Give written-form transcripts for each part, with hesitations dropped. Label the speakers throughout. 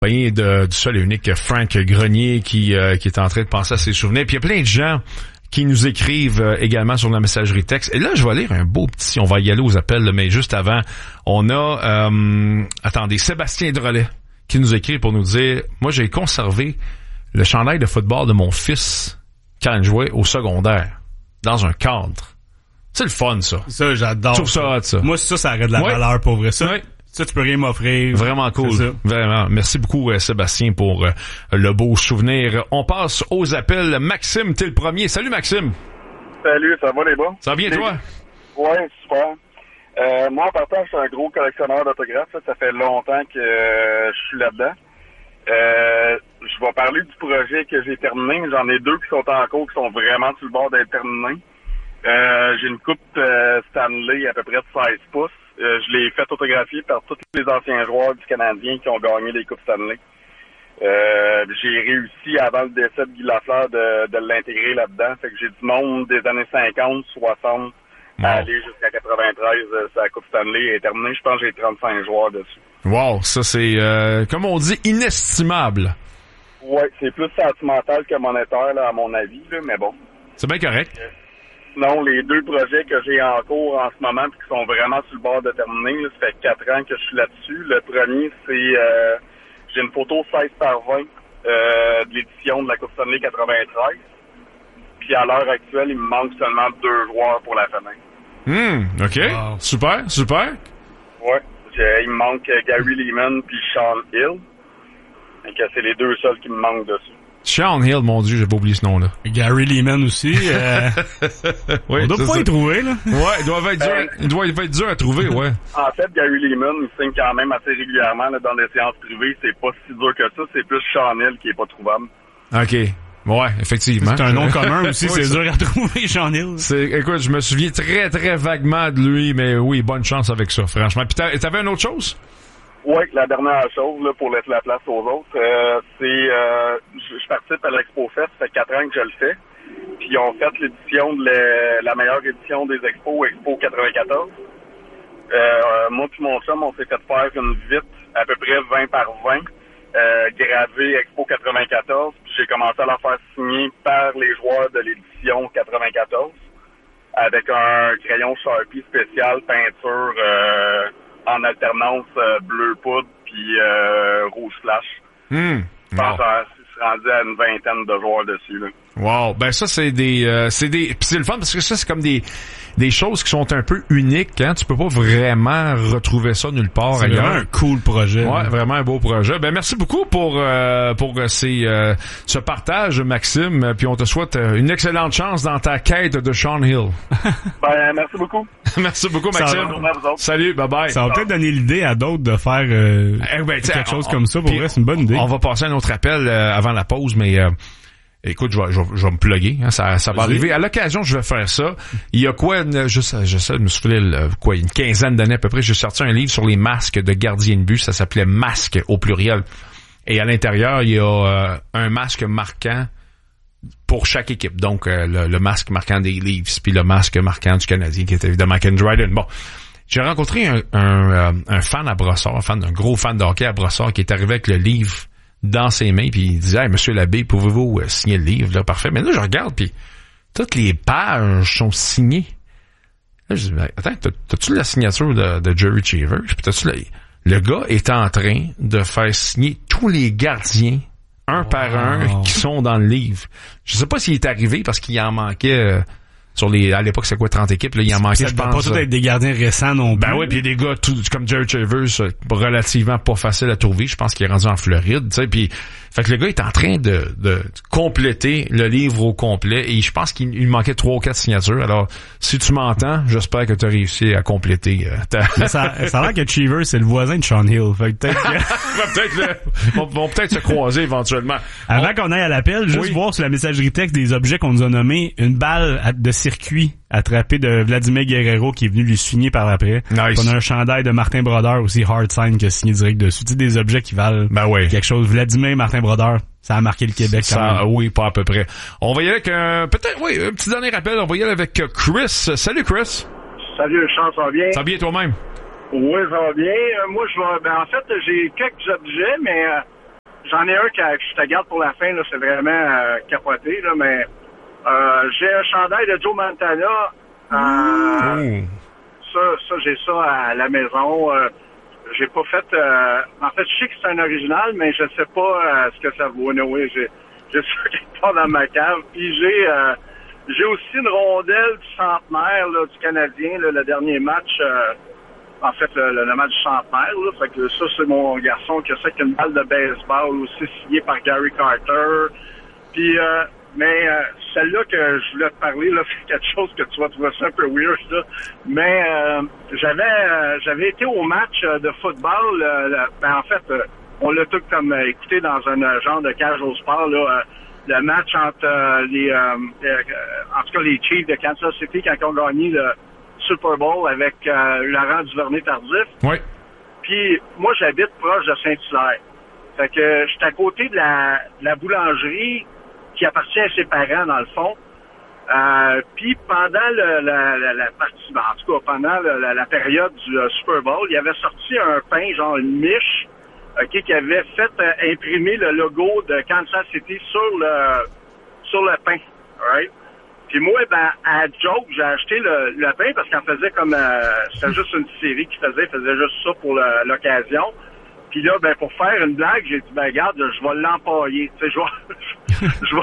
Speaker 1: du seul et unique Frank Grenier qui est en train de penser à ses souvenirs. Puis il y a plein de gens qui nous écrivent également sur la messagerie texte. Et là, je vais lire un beau petit... On va y aller aux appels, là, mais juste avant, on a... attendez, Sébastien Drolet qui nous écrit pour nous dire « Moi, j'ai conservé le chandail de football de mon fils quand il jouait au secondaire, dans un cadre. » C'est le fun, ça.
Speaker 2: Ça, j'adore.
Speaker 1: Je trouve ça hot, ça.
Speaker 2: Moi, ça aurait de la valeur pour vrai. Ça,
Speaker 1: ouais.
Speaker 2: Ça, tu peux rien m'offrir.
Speaker 1: Vraiment cool. Vraiment. Merci beaucoup, Sébastien, pour le beau souvenir. On passe aux appels. Maxime, t'es le premier. Salut, Maxime.
Speaker 3: Salut, ça va les bons?
Speaker 1: Ça va bien, toi?
Speaker 3: Ouais, super. Moi, en partant, je suis un gros collectionneur d'autographes. Ça fait longtemps que je suis là-dedans. Je vais parler du projet que j'ai terminé. J'en ai 2 qui sont en cours, qui sont vraiment sur le bord d'être terminés. J'ai une coupe Stanley à peu près de 16 pouces. Je l'ai fait autographier par tous les anciens joueurs du Canadien qui ont gagné les coupes Stanley. J'ai réussi, avant le décès de Guy Lafleur, de l'intégrer là-dedans. Fait que j'ai du monde des années 50, 60, à aller jusqu'à 93. Sa coupe Stanley est terminée. Je pense que j'ai 35 joueurs dessus.
Speaker 1: Wow, ça c'est, comme on dit, inestimable.
Speaker 3: Ouais, c'est plus sentimental que monétaire, là, à mon avis, là, mais bon.
Speaker 1: C'est bien correct.
Speaker 3: Sinon, les 2 projets que j'ai en cours en ce moment et qui sont vraiment sur le bord de terminer, là, ça fait 4 ans que je suis là-dessus. Le premier, c'est j'ai une photo 16 par 20 de l'édition de la Coupe Stanley 93. Puis à l'heure actuelle, il me manque seulement 2 joueurs pour la finale.
Speaker 1: OK. Wow. Super.
Speaker 3: Ouais. Il me manque Gary Leeman puis Sean Hill. Donc, c'est les 2 seuls qui me manquent dessus.
Speaker 1: Sean Hill, mon Dieu, j'avais oublié ce nom-là.
Speaker 2: Gary Leeman aussi.
Speaker 1: Oui,
Speaker 2: on doit pas y trouver, là.
Speaker 1: Ouais, il doit être dur à trouver, ouais.
Speaker 3: En fait, Gary Leeman, il signe quand même assez régulièrement là, dans des séances privées. C'est pas si dur que ça. C'est plus Sean Hill qui est pas trouvable.
Speaker 1: OK. Ouais, effectivement.
Speaker 2: C'est un nom commun aussi, oui, c'est dur à trouver, Sean Hill.
Speaker 1: Écoute, je me souviens très, très vaguement de lui, mais oui, bonne chance avec ça, franchement. Puis t'avais une autre chose?
Speaker 3: Oui, la dernière chose, là, pour laisser la place aux autres, je participe à l'Expo Fest, ça fait 4 ans que je le fais. Puis ils ont fait l'édition de la meilleure édition des expos, Expo 94. Moi puis mon chum, on s'est fait faire une vitre à peu près 20 par 20, gravée Expo 94. Puis j'ai commencé à la faire signer par les joueurs de l'édition 94 avec un crayon Sharpie spécial, peinture en alternance bleu poudre puis rouge flash. Je pense que c'est rendu à une vingtaine de joueurs dessus, là.
Speaker 1: Wow, ben ça c'est des puis c'est le fun parce que ça c'est comme des choses qui sont un peu uniques, hein, tu peux pas vraiment retrouver ça nulle part ailleurs.
Speaker 2: C'est vraiment un cool projet.
Speaker 1: Ouais, vraiment un beau projet. Ben merci beaucoup pour ce partage, Maxime, puis on te souhaite une excellente chance dans ta quête de Sean Hill.
Speaker 3: Ben merci beaucoup.
Speaker 1: Merci beaucoup, Maxime. Salut, bye bye.
Speaker 2: Ça va peut-être donner l'idée à d'autres de faire quelque chose comme ça. Pour vrai, c'est une bonne idée.
Speaker 1: On va passer à un autre appel avant la pause, mais écoute, je vais me plugger, hein, ça va arriver. À l'occasion, je vais faire ça. Il y a quoi, je me souviens, une quinzaine d'années à peu près, j'ai sorti un livre sur les masques de gardiens de but. Ça s'appelait Masque au pluriel. Et à l'intérieur, il y a un masque marquant pour chaque équipe. Donc, le masque marquant des Leafs, puis le masque marquant du Canadien, qui est évidemment Ken Dryden. Bon. J'ai rencontré un fan à Brossard, un gros fan de hockey à Brossard, qui est arrivé avec le livre dans ses mains, puis il disait « Hey, monsieur l'abbé, pouvez-vous signer le livre? » Là, parfait. Mais là, je regarde, puis toutes les pages sont signées. Là, je dis « Attends, t'as-tu la signature de Jerry Cheevers? Puis t'as-tu le gars est en train de faire signer tous les gardiens, un par un, qui sont dans le livre. Je sais pas s'il est arrivé, parce qu'il en manquait... à l'époque, c'est quoi, 30 équipes, là, il en manquait, je pense.
Speaker 2: Ça doit pas tout être des gardiens récents non plus.
Speaker 1: Ben oui, puis des gars, comme Jerry Cheevers, relativement pas facile à trouver. Je pense qu'il est rendu en Floride, tu sais, puis fait que le gars est en train de compléter le livre au complet, et je pense qu'il manquait 3 ou 4 signatures. Alors, si tu m'entends, j'espère que tu as réussi à compléter
Speaker 2: Mais ça a l'air que Cheevers, c'est le voisin de Sean Hill. Fait que peut-être
Speaker 1: vont peut-être se croiser éventuellement.
Speaker 2: Avant qu'on aille à l'appel, juste voir sur la messagerie texte des objets qu'on nous a nommés, une balle de circuit attrapée de Vladimir Guerrero qui est venu lui signer par après.
Speaker 1: Nice.
Speaker 2: On a un chandail de Martin Brodeur aussi, Hard Sign, qui a signé direct dessus. Tu sais, des objets qui valent quelque chose. Vladimir, Martin Brodeur, ça a marqué le Québec quand même.
Speaker 1: Oui, pas à peu près. On va y aller avec un petit dernier appel. On va y aller avec Chris. Salut, Chris.
Speaker 3: Salut, Charles, ça va bien?
Speaker 1: Ça va bien toi-même?
Speaker 3: Oui, ça va bien. Moi, en fait, j'ai quelques objets, mais j'en ai un que je te garde pour la fin, là, c'est vraiment capoté, là, mais j'ai un chandail de Joe Montana. Ça, j'ai ça à la maison. J'ai pas fait... en fait, je sais que c'est un original, mais je sais pas ce que ça vaut. Oui, j'ai ça quelque part dans ma cave. Puis j'ai aussi une rondelle du centenaire là, du Canadien, là, le dernier match... en fait, le match du centenaire, là. Fait que ça, c'est mon garçon qui a ça avec une balle de baseball aussi signée par Gary Carter. Puis, mais celle-là que je voulais te parler, là, c'est quelque chose que tu vas trouver ça un peu weird, ça. Mais j'avais été au match de football. En fait, on l'a tout comme écouté dans un genre de cage au sport, là. Le match entre en tout cas les Chiefs de Kansas City quand ils ont gagné le Super Bowl avec Laurent Duvernay-Tardif.
Speaker 1: Oui.
Speaker 3: Puis moi, j'habite proche de Saint-Hilaire. Fait que j'étais à côté de la boulangerie qui appartient à ses parents, dans le fond. Puis pendant la partie, en tout cas pendant la période du Super Bowl, il avait sorti un pain, genre une miche, qui avait fait imprimer le logo de Kansas City sur le pain. Right? Puis moi, à joke, j'ai acheté le pain parce qu'en faisait comme... c'était juste une série qui faisait juste ça pour l'occasion. Puis là, pour faire une blague, j'ai dit, regarde, je vais l'empailler. Tu sais, je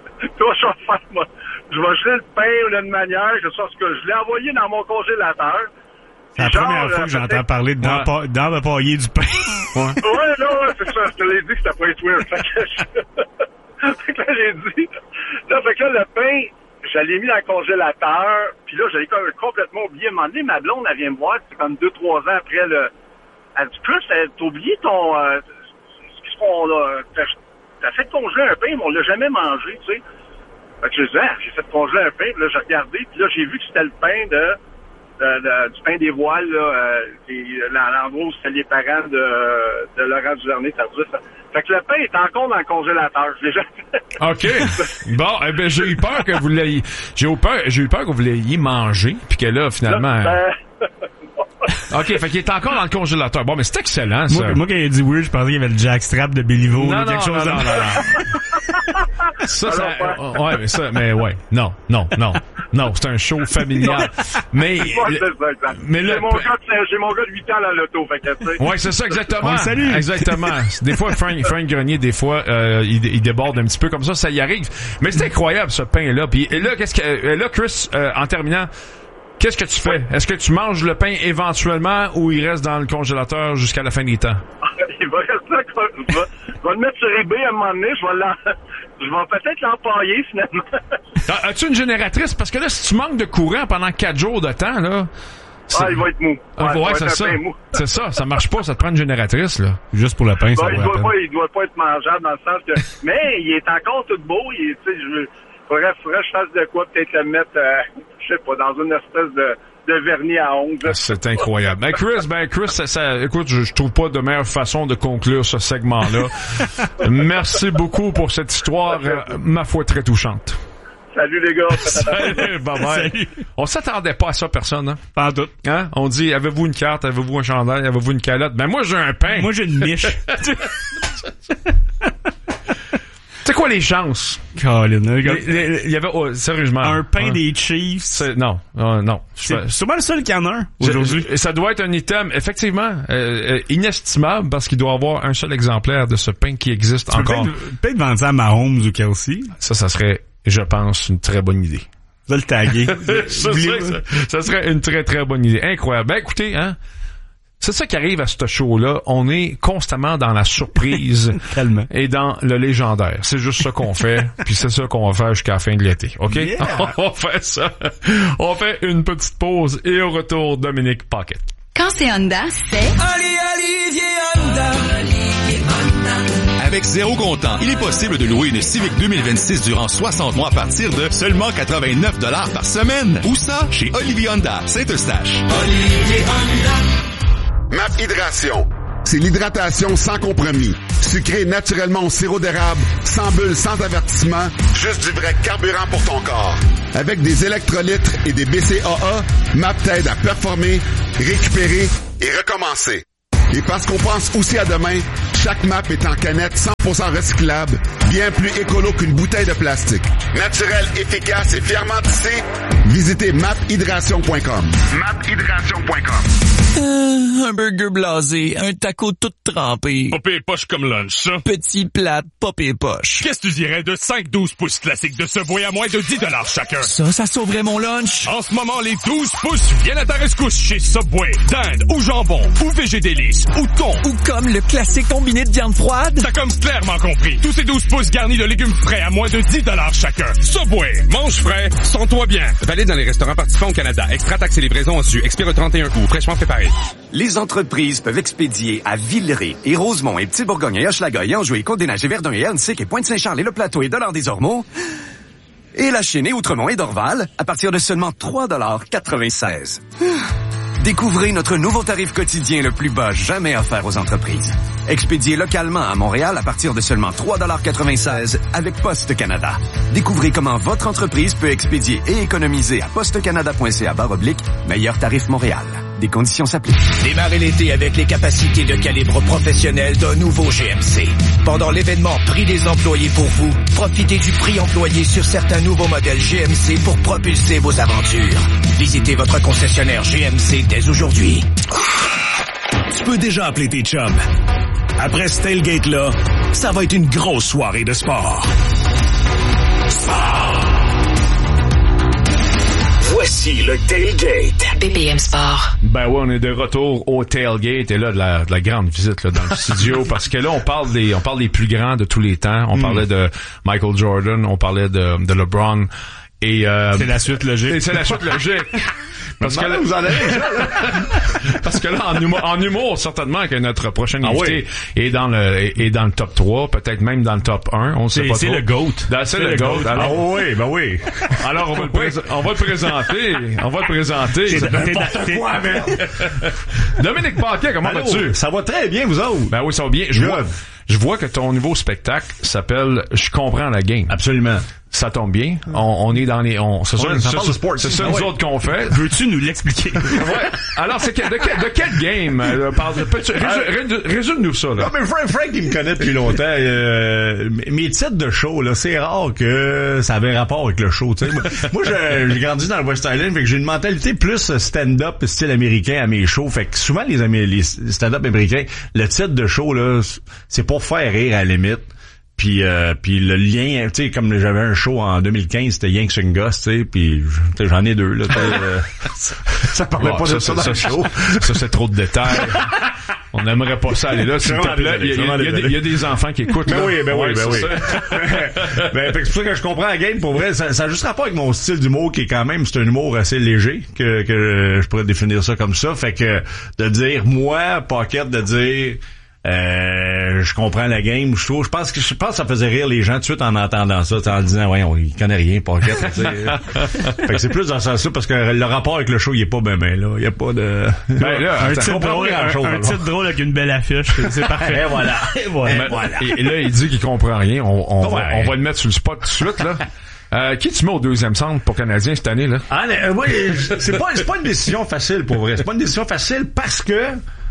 Speaker 3: vais geler le pain d'une manière, que je l'ai envoyé dans mon congélateur.
Speaker 2: C'est la première fois que j'entends parler d'empailler du pain.
Speaker 3: Ouais, non, c'est ça. Je te l'ai dit que c'était pas être weird. Fait que là, j'ai dit... Là, fait que là, le pain... Je l'ai mis dans le congélateur, puis là, j'avais complètement oublié. À un moment donné, ma blonde, elle vient me voir, c'est comme 2-3 ans après le... Elle dit, Chris, t'as oublié ton... ce qu'on a... T'as fait congeler un pain, mais on l'a jamais mangé, tu sais. Fait que je disais, j'ai fait congeler un pain, puis là, j'ai regardé, puis là, j'ai vu que c'était le pain du pain des voiles, là, l'endroit où c'était les parents de Laurent Duvernay-Tardif. Fait que le pain est encore dans le congélateur. Je l'ai jamais fait.
Speaker 1: OK. Bon, j'ai eu peur que vous l'ayez... J'ai eu peur que vous l'ayez mangé, puis que là, finalement... OK, fait qu'il est encore dans le congélateur. Bon, mais c'est excellent, ça.
Speaker 2: Moi quand il a dit weird, je pensais qu'il y avait le jackstrap de Béliveau ou quelque chose.
Speaker 1: Non. Non, c'est un show familial. Mais
Speaker 3: j'ai mon gars de 8 ans dans l'auto, fait que tu sais.
Speaker 1: Ouais, c'est ça, exactement.
Speaker 2: On le salue.
Speaker 1: Exactement. Des fois, Frank Grenier, des fois, il déborde un petit peu comme ça y arrive. Mais c'est incroyable, ce pain-là. Puis là, là, Chris, en terminant, qu'est-ce que tu fais? Est-ce que tu manges le pain éventuellement ou il reste dans le congélateur jusqu'à la fin des temps?
Speaker 3: Il va rester là. Je vais le mettre sur eBay à un moment donné. Je vais peut-être l'empailler, finalement.
Speaker 1: As-tu une génératrice? Parce que là, si tu manques de courant pendant 4 jours de temps, là...
Speaker 3: il va être mou.
Speaker 1: Ouais, c'est ça. C'est ça. Ça marche pas. Ça te prend une génératrice, là. Juste pour le pain, ça
Speaker 3: il doit pas être mangeable dans le sens que... Mais il est encore tout beau. Tu sais, faudrait que je fasse de quoi, peut-être le mettre, je sais pas, dans une espèce de vernis à ongles.
Speaker 1: C'est incroyable. Chris, ça, écoute, je trouve pas de meilleure façon de conclure ce segment-là. Merci beaucoup pour cette histoire, ma foi, très touchante.
Speaker 3: Salut les gars.
Speaker 1: Salut, bye bye. Salut. On s'attendait pas à ça, personne, hein?
Speaker 2: Pas en doute.
Speaker 1: Hein? On dit, avez-vous une carte, avez-vous un chandail, avez-vous une calotte? Moi, j'ai un pain.
Speaker 2: Moi, j'ai une miche.
Speaker 1: C'est quoi les chances?
Speaker 2: Colin,
Speaker 1: il y avait, sérieusement.
Speaker 2: Un pain des Chiefs.
Speaker 1: Non.
Speaker 2: C'est sûrement le seul qu'il y en a un aujourd'hui.
Speaker 1: Ça doit être un item, effectivement, inestimable parce qu'il doit y avoir un seul exemplaire de ce pain qui existe encore.
Speaker 2: Peut-être vendre ça à Mahomes ou Kelsey.
Speaker 1: Ça serait, je pense, une très bonne idée.
Speaker 2: Vous allez le taguer.
Speaker 1: ça serait une très, très bonne idée. Incroyable. Écoutez, hein. C'est ça qui arrive à ce show-là. On est constamment dans la surprise et dans le légendaire. C'est juste ça qu'on fait, puis c'est ça qu'on va faire jusqu'à la fin de l'été. OK? Yeah. On fait ça. On fait une petite pause et au retour, Dominique Paquette.
Speaker 4: Quand c'est Honda, c'est...
Speaker 5: Avec zéro comptant, il est possible de louer une Civic 2026 durant 60 mois à partir de seulement 89 $ par semaine. Où ça? Chez Olivier Honda, Saint-Eustache. Olivier Honda.
Speaker 6: MAP Hydration. C'est l'hydratation sans compromis. Sucré naturellement au sirop d'érable, sans bulles, sans avertissement, juste du vrai carburant pour ton corps. Avec des électrolytes et des BCAA, MAP t'aide à performer, récupérer et recommencer. Et parce qu'on pense aussi à demain, Chaque map est en canette 100% recyclable, bien plus écolo qu'une bouteille de plastique. Naturel, efficace et fièrement tissé, visitez maphydration.com. maphydration.com.
Speaker 7: Un burger blasé, un taco tout trempé.
Speaker 8: Pas pire poche comme lunch, ça.
Speaker 7: Petit plat, pas pire poche.
Speaker 8: Qu'est-ce que tu dirais de 5-12 pouces classiques de Subway à moins de 10$ chacun?
Speaker 7: Ça sauverait mon lunch.
Speaker 8: En ce moment, les 12 pouces viennent à ta rescousse chez Subway. Dinde ou jambon, ou végé délice, ou thon.
Speaker 7: Ou comme le classique combiné de viande froide.
Speaker 8: T'as comme clairement compris. Tous ces 12 pouces garnis de légumes frais à moins de 10$ chacun. Subway, mange frais, sens-toi bien.
Speaker 9: Valide dans les restaurants participants au Canada. Extra taxes et livraison en su. Expire le 31 août. Fraîchement préparé.
Speaker 10: Les entreprises peuvent expédier à Villeray et Rosemont et Petit-Bourgogne et Hochelaga et Anjou et Côte-des-Neiges et Verdun et Ernsic et Pointe-Saint-Charles et Le Plateau et Dollard-des-Ormeaux et La Chine et Outremont et Dorval à partir de seulement 3,96 $. Découvrez notre nouveau tarif quotidien le plus bas jamais offert aux entreprises. Expédié localement à Montréal à partir de seulement 3,96 $ avec Poste Canada. Découvrez comment votre entreprise peut expédier et économiser à postecanada.ca/meilleur tarif Montréal. Des conditions s'appliquent.
Speaker 11: Démarrez l'été avec les capacités de calibre professionnel d'un nouveau GMC. Pendant l'événement Prix des employés pour vous, profitez du prix employé sur certains nouveaux modèles GMC pour propulser vos aventures. Visitez votre concessionnaire GMC dès aujourd'hui.
Speaker 12: Tu peux déjà appeler tes chums. Après ce tailgate-là, ça va être une grosse soirée de sport. Voici le Tailgate.
Speaker 4: BPM Sport.
Speaker 1: Ben ouais, on est de retour au Tailgate et là de la grande visite là dans le studio parce que là on parle des plus grands de tous les temps. On parlait de Michael Jordan, on parlait de LeBron et
Speaker 2: c'est la suite logique.
Speaker 1: C'est la suite logique. Parce que là, vous en avez parce que là, en humour, certainement que notre prochain invité est dans le top 3, peut-être même dans le top 1, on sait pas trop.
Speaker 2: C'est le GOAT.
Speaker 1: C'est le GOAT. Alors,
Speaker 2: oui, ben oui.
Speaker 1: Alors, on va le présenter.
Speaker 2: C'est n'importe quoi, man.
Speaker 1: Dominique Paquet, comment vas-tu?
Speaker 13: Ça va très bien, vous autres.
Speaker 1: Ben oui, ça va bien. Je vois que ton nouveau spectacle s'appelle Je comprends la game.
Speaker 13: Absolument.
Speaker 1: Ça tombe bien. On est dans les... C'est ça nous autres qu'on fait.
Speaker 2: Veux-tu nous l'expliquer?
Speaker 1: Ouais. Alors, c'est de quel game? Résume-nous ça, là.
Speaker 13: Non, mais Frank, il me connaît depuis longtemps. Mes titres de show, là, c'est rare que ça avait rapport avec le show, tu sais. Moi, j'ai grandi dans le West Island, fait que j'ai une mentalité plus stand-up style américain à mes shows. Fait que souvent, les stand-up américains, le titre de show, là, c'est pour faire rire à la limite. Puis le lien, tu sais, comme j'avais un show en 2015, c'était Yank Swing Goss, tu sais, puis j'en ai deux, là. Ça parlait pas de ça dans le show.
Speaker 1: Ça, c'est trop de détails. On n'aimerait pas ça aller là, s'il te plaît. Il y a des enfants qui écoutent.
Speaker 13: Ben oui. Ben, c'est pour ça que je comprends la game, pour vrai. Ça a juste rapport avec mon style d'humour qui est quand même, c'est un humour assez léger, que je pourrais définir ça comme ça. Fait que, de dire, moi, Pocket, de dire, je comprends la game, je pense que ça faisait rire les gens tout de suite en entendant ça, en disant ouais, il connaît rien, Pocket. Fait que c'est plus dans ça parce que le rapport avec le show il est pas ben là, il y a pas de
Speaker 2: un titre drôle avec une belle affiche, c'est parfait.
Speaker 13: Et voilà.
Speaker 1: Et là il dit qu'il comprend rien, on va le mettre sur le spot tout de suite là. Qui tu mets au deuxième centre pour Canadien cette année là?
Speaker 13: Oui, c'est pas une décision facile pour vrai. C'est pas une décision facile parce que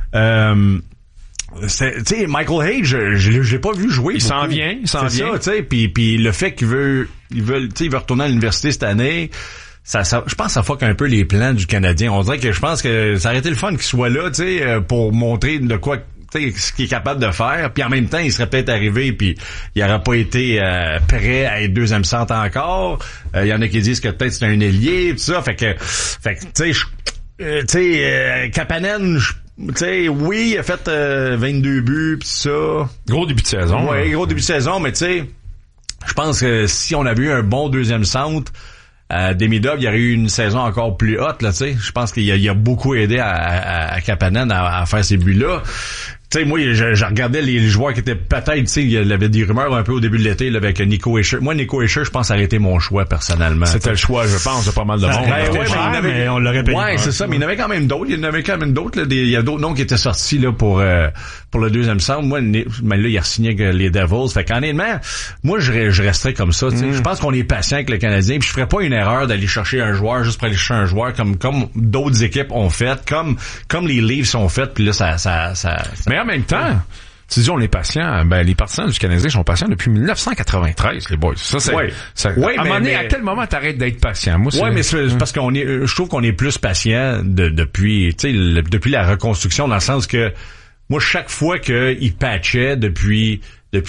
Speaker 13: tu sais, Michael Hayes, je l'ai pas vu jouer.
Speaker 1: Il s'en vient.
Speaker 13: Ça, tu sais, puis le fait qu'il veut retourner à l'université cette année, ça, je pense que ça fuck un peu les plans du Canadien. On dirait que je pense que ça aurait été le fun qu'il soit là, tu sais, pour montrer de quoi, tu sais, ce qu'il est capable de faire. Puis en même temps, il serait peut-être arrivé, puis il aurait pas été prêt à être deuxième centre encore. Il y en a qui disent que peut-être c'est un ailier, tout ça. Fait que, tu sais, Kapanen, tu sais, oui, il a fait 22 buts pis ça.
Speaker 1: Gros début de saison.
Speaker 13: Ouais, gros début de saison, mais tu sais, je pense que si on avait eu un bon deuxième centre, Demidov, il y aurait eu une saison encore plus haute, là, tu sais. Je pense qu'il a beaucoup aidé à Kapanen à faire ces buts-là. Tu sais, moi, je regardais les joueurs qui étaient peut-être, tu sais, il y avait des rumeurs un peu au début de l'été là, avec Nico Hischier. Moi, Nico Hischier, je pense, ça aurait été mon choix personnellement.
Speaker 1: C'était le choix, je pense, de pas mal de monde.
Speaker 2: Mais on l'aurait payé.
Speaker 13: Ouais, c'est ça, mais il y en avait quand même d'autres. Il y en avait quand même d'autres. Il y a d'autres noms qui étaient sortis là pour le deuxième centre. Moi, mais là, il a signé avec les Devils. Fait qu'honnêtement, moi, je resterais comme ça. Je pense qu'on est patient avec le Canadien. Puis je ferais pas une erreur d'aller chercher un joueur juste pour aller chercher un joueur comme d'autres équipes ont fait, comme les Leafs ont fait. Puis là, ça.
Speaker 1: Mais en même temps. Tu dis on est patient, ben les partisans du Canadien sont patients depuis 1993, les boys. Ça c'est à un moment donné, à quel moment t'arrêtes d'être patient? Moi,
Speaker 13: mais c'est parce qu'on est, je trouve qu'on est plus patient depuis, tu sais, depuis la reconstruction, dans le sens que moi, chaque fois qu'ils patchaient depuis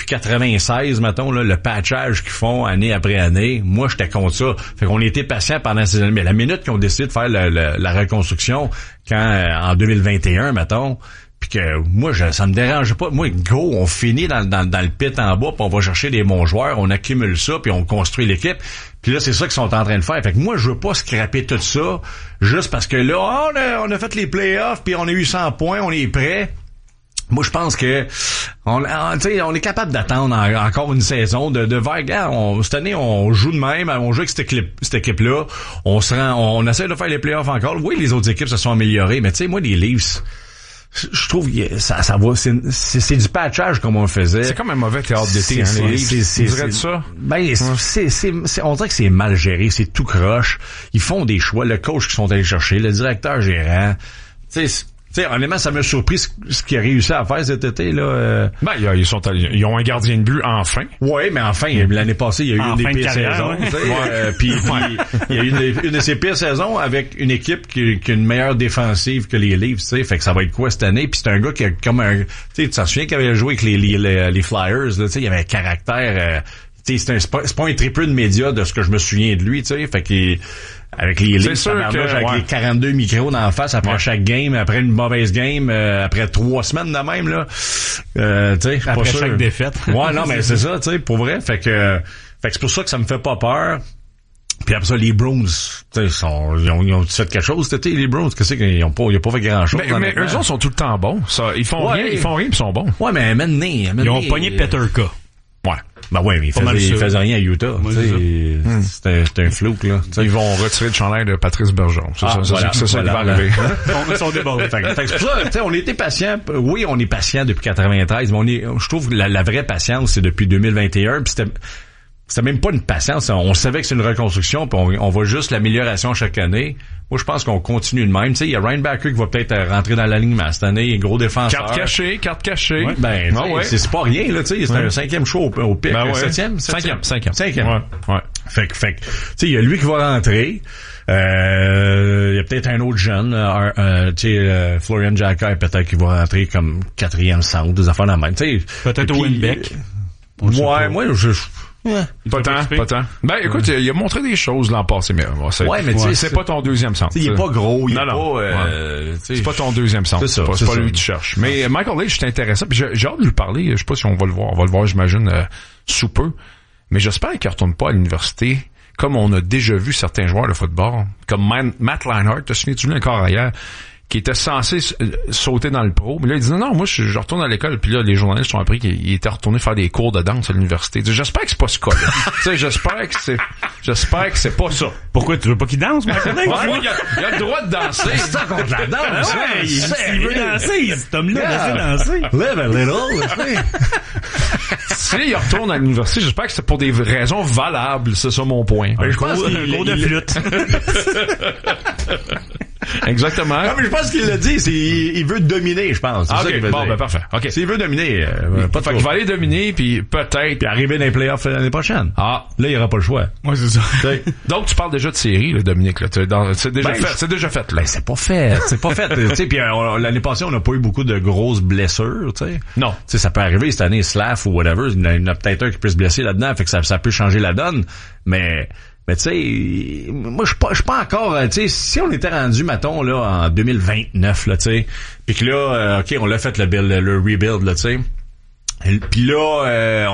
Speaker 13: 96, mettons, là, le patchage qu'ils font année après année, moi, j'étais contre ça. Fait qu'on était patient pendant ces années. Mais la minute qu'ils ont décidé de faire la reconstruction, en 2021, mettons, puis que moi, ça me dérange pas. Moi, go, on finit dans le pit en bas, puis on va chercher des bons joueurs, on accumule ça, puis on construit l'équipe. Puis là, c'est ça qu'ils sont en train de faire. Fait que moi, je veux pas scraper tout ça, juste parce que là, on a fait les playoffs, puis on a eu 100 points, on est prêt. Moi, je pense que on est capable d'attendre encore une saison de voir, cette année, on joue de même, on joue avec cette équipe-là, on essaie de faire les playoffs encore. Oui, les autres équipes se sont améliorées, mais tu sais, moi, les Leafs, je trouve que ça va, c'est du patchage comme on le faisait.
Speaker 1: C'est comme un mauvais théâtre d'été, hein, les Leafs. Tu dirais ça?
Speaker 13: Ben, on dirait que c'est mal géré, c'est tout croche. Ils font des choix, le coach qu'ils sont allés chercher, le directeur gérant, tu sais, honnêtement, ça m'a surpris ce qu'ils a réussi à faire cet été, là.
Speaker 1: Ben, ils ont un gardien de but enfin.
Speaker 13: Oui, mais enfin, l'année passée, il y a eu une des pires saisons. Puis il y a eu une de ces pires saisons avec une équipe qui a une meilleure défensive que les Leafs, tu sais. Fait que ça va être quoi cette année? Puis c'est un gars qui a comme un, tu te souviens qu'il avait joué avec les Flyers, là, tu sais, il avait un caractère, tu sais, c'est pas un triple de médias de ce que je me souviens de lui, tu sais. Fait qu'il avec les Leafs, avec les 42 micros d'en face après chaque game, après une mauvaise game, après 3 semaines de même, là. Tu sais,
Speaker 2: après chaque défaite.
Speaker 13: Ouais, non, mais c'est ça, tu sais, pour vrai. Fait que c'est pour ça que ça me fait pas peur. Puis après ça, les Bruins, tu sais, ils ont fait quelque chose cet été, les Bruins. Qu'est-ce qu'ils ont pas, ils ont pas fait grand chose.
Speaker 1: Mais eux autres sont tout le temps bons. Ça, ils font rien, pis ils sont bons.
Speaker 13: Ouais, mais maintenant,
Speaker 2: ils ont pogné Peterka.
Speaker 13: Ouais. Ben ouais, mais ils faisaient rien à Utah. C'était un flou, là. T'sais.
Speaker 1: Ils vont retirer le chandail de Patrice Bergeron. C'est ça qui va arriver.
Speaker 13: Ils sont débordés. Fait que c'est pour ça, t'sais, on était patient. Oui, on est patient depuis 93, mais je trouve que la vraie patience, c'est depuis 2021, puis c'était même pas une patience. On savait que c'est une reconstruction, puis on voit juste l'amélioration chaque année. Moi, je pense qu'on continue de même. Tu sais, il y a Ryan Backer qui va peut-être rentrer dans l'alignement cette année. Il est gros défenseur.
Speaker 1: Carte cachée.
Speaker 13: Ouais, ben, c'est pas rien, là, tu sais. C'est un 5e show au pic.
Speaker 1: Ben,
Speaker 13: 7e?
Speaker 1: 5e.
Speaker 13: Ouais. Fait que, tu sais, il y a lui qui va rentrer. Il y a peut-être un autre jeune, tu sais, Florian Jacquet, peut-être qui va rentrer comme 4e centre, des affaires dans la même. Tu sais.
Speaker 2: Peut-être Winbeck.
Speaker 13: Ouais, moi,
Speaker 1: Pas tant. Ben, écoute, il a montré des choses l'an passé, mais c'est pas ton deuxième centre.
Speaker 13: Il est pas gros,
Speaker 1: c'est pas ton deuxième centre. C'est pas lui que tu cherches. Mais Michael Leach, c'est intéressant. Puis j'ai hâte de lui parler. Je sais pas si on va le voir. On va le voir, j'imagine, sous peu. Mais j'espère qu'il retourne pas à l'université, comme on a déjà vu certains joueurs de football, comme Matt Leinart, te souviens-tu encore hier, qui était censé sauter dans le pro. Mais là, il dit non, moi, je retourne à l'école. Puis là, les journalistes ont appris qu'il était retourné faire des cours de danse à l'université. J'espère que c'est pas ce cas-là. Tu sais, j'espère que c'est pas ça.
Speaker 2: Pourquoi tu veux pas qu'il danse, Michael?
Speaker 1: Il a le droit de danser.
Speaker 13: C'est ça contre la danse.
Speaker 2: Il veut danser. Cet homme-là veut danser.
Speaker 13: Live a little.
Speaker 1: S'il retourne à l'université, j'espère que c'est pour des raisons valables. C'est ça mon point.
Speaker 2: Je pense qu'il est cours de flûte.
Speaker 1: Exactement.
Speaker 13: Non, mais je pense qu'il l'a dit, il veut dominer, je pense.
Speaker 1: Ah, okay. Bon, ben parfait. OK.
Speaker 13: S'il veut dominer,
Speaker 1: pas de Il va aller dominer, puis peut-être...
Speaker 13: Puis arriver dans les playoffs l'année prochaine.
Speaker 1: Ah.
Speaker 13: Là, il n'y aura pas le choix.
Speaker 2: Ouais, c'est ça.
Speaker 1: Donc, tu parles déjà de série, là, Dominique. Là. C'est déjà fait. C'est déjà fait, là.
Speaker 13: Ben, c'est pas fait. C'est pas fait. Tu sais, puis l'année passée, on n'a pas eu beaucoup de grosses blessures, tu sais.
Speaker 1: Non.
Speaker 13: Tu sais, ça peut arriver cette année, Slav ou whatever. Il y en a peut-être un qui peut se blesser là-dedans, fait que ça peut changer la donne. Mais tu sais, moi je suis pas encore, tu sais, si on était rendu, mettons, là, en 2029, là, tu sais, puis que là, OK, on l'a fait le rebuild, là, tu sais. Puis là,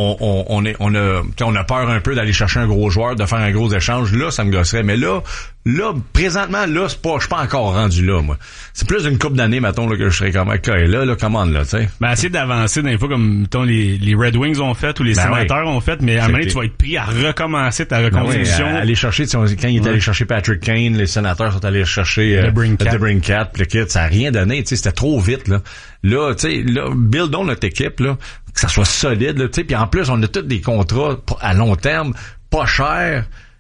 Speaker 13: on a peur un peu d'aller chercher un gros joueur, de faire un gros échange. Là, ça me gosserait. Mais là, présentement, là, je suis pas encore rendu là, moi. C'est plus d'une couple d'années, mettons, là, que je serais comme, OK, là, commande, là, tu sais.
Speaker 2: Ben, essayer d'avancer dans les fois comme, mettons, les Red Wings ont fait ou les Sénateurs ont fait, mais à un moment donné, tu vas être pris à recommencer ta reconstruction.
Speaker 13: Aller chercher, quand il est allé chercher Patrick Kane, les Sénateurs sont allés chercher DeBrincat, le kid, ça a rien donné, tu sais, c'était trop vite, là. Là, tu sais, buildons notre équipe, là, que ça soit solide, là, tu sais, puis en plus, on a tous des contrats à long terme, pas chers.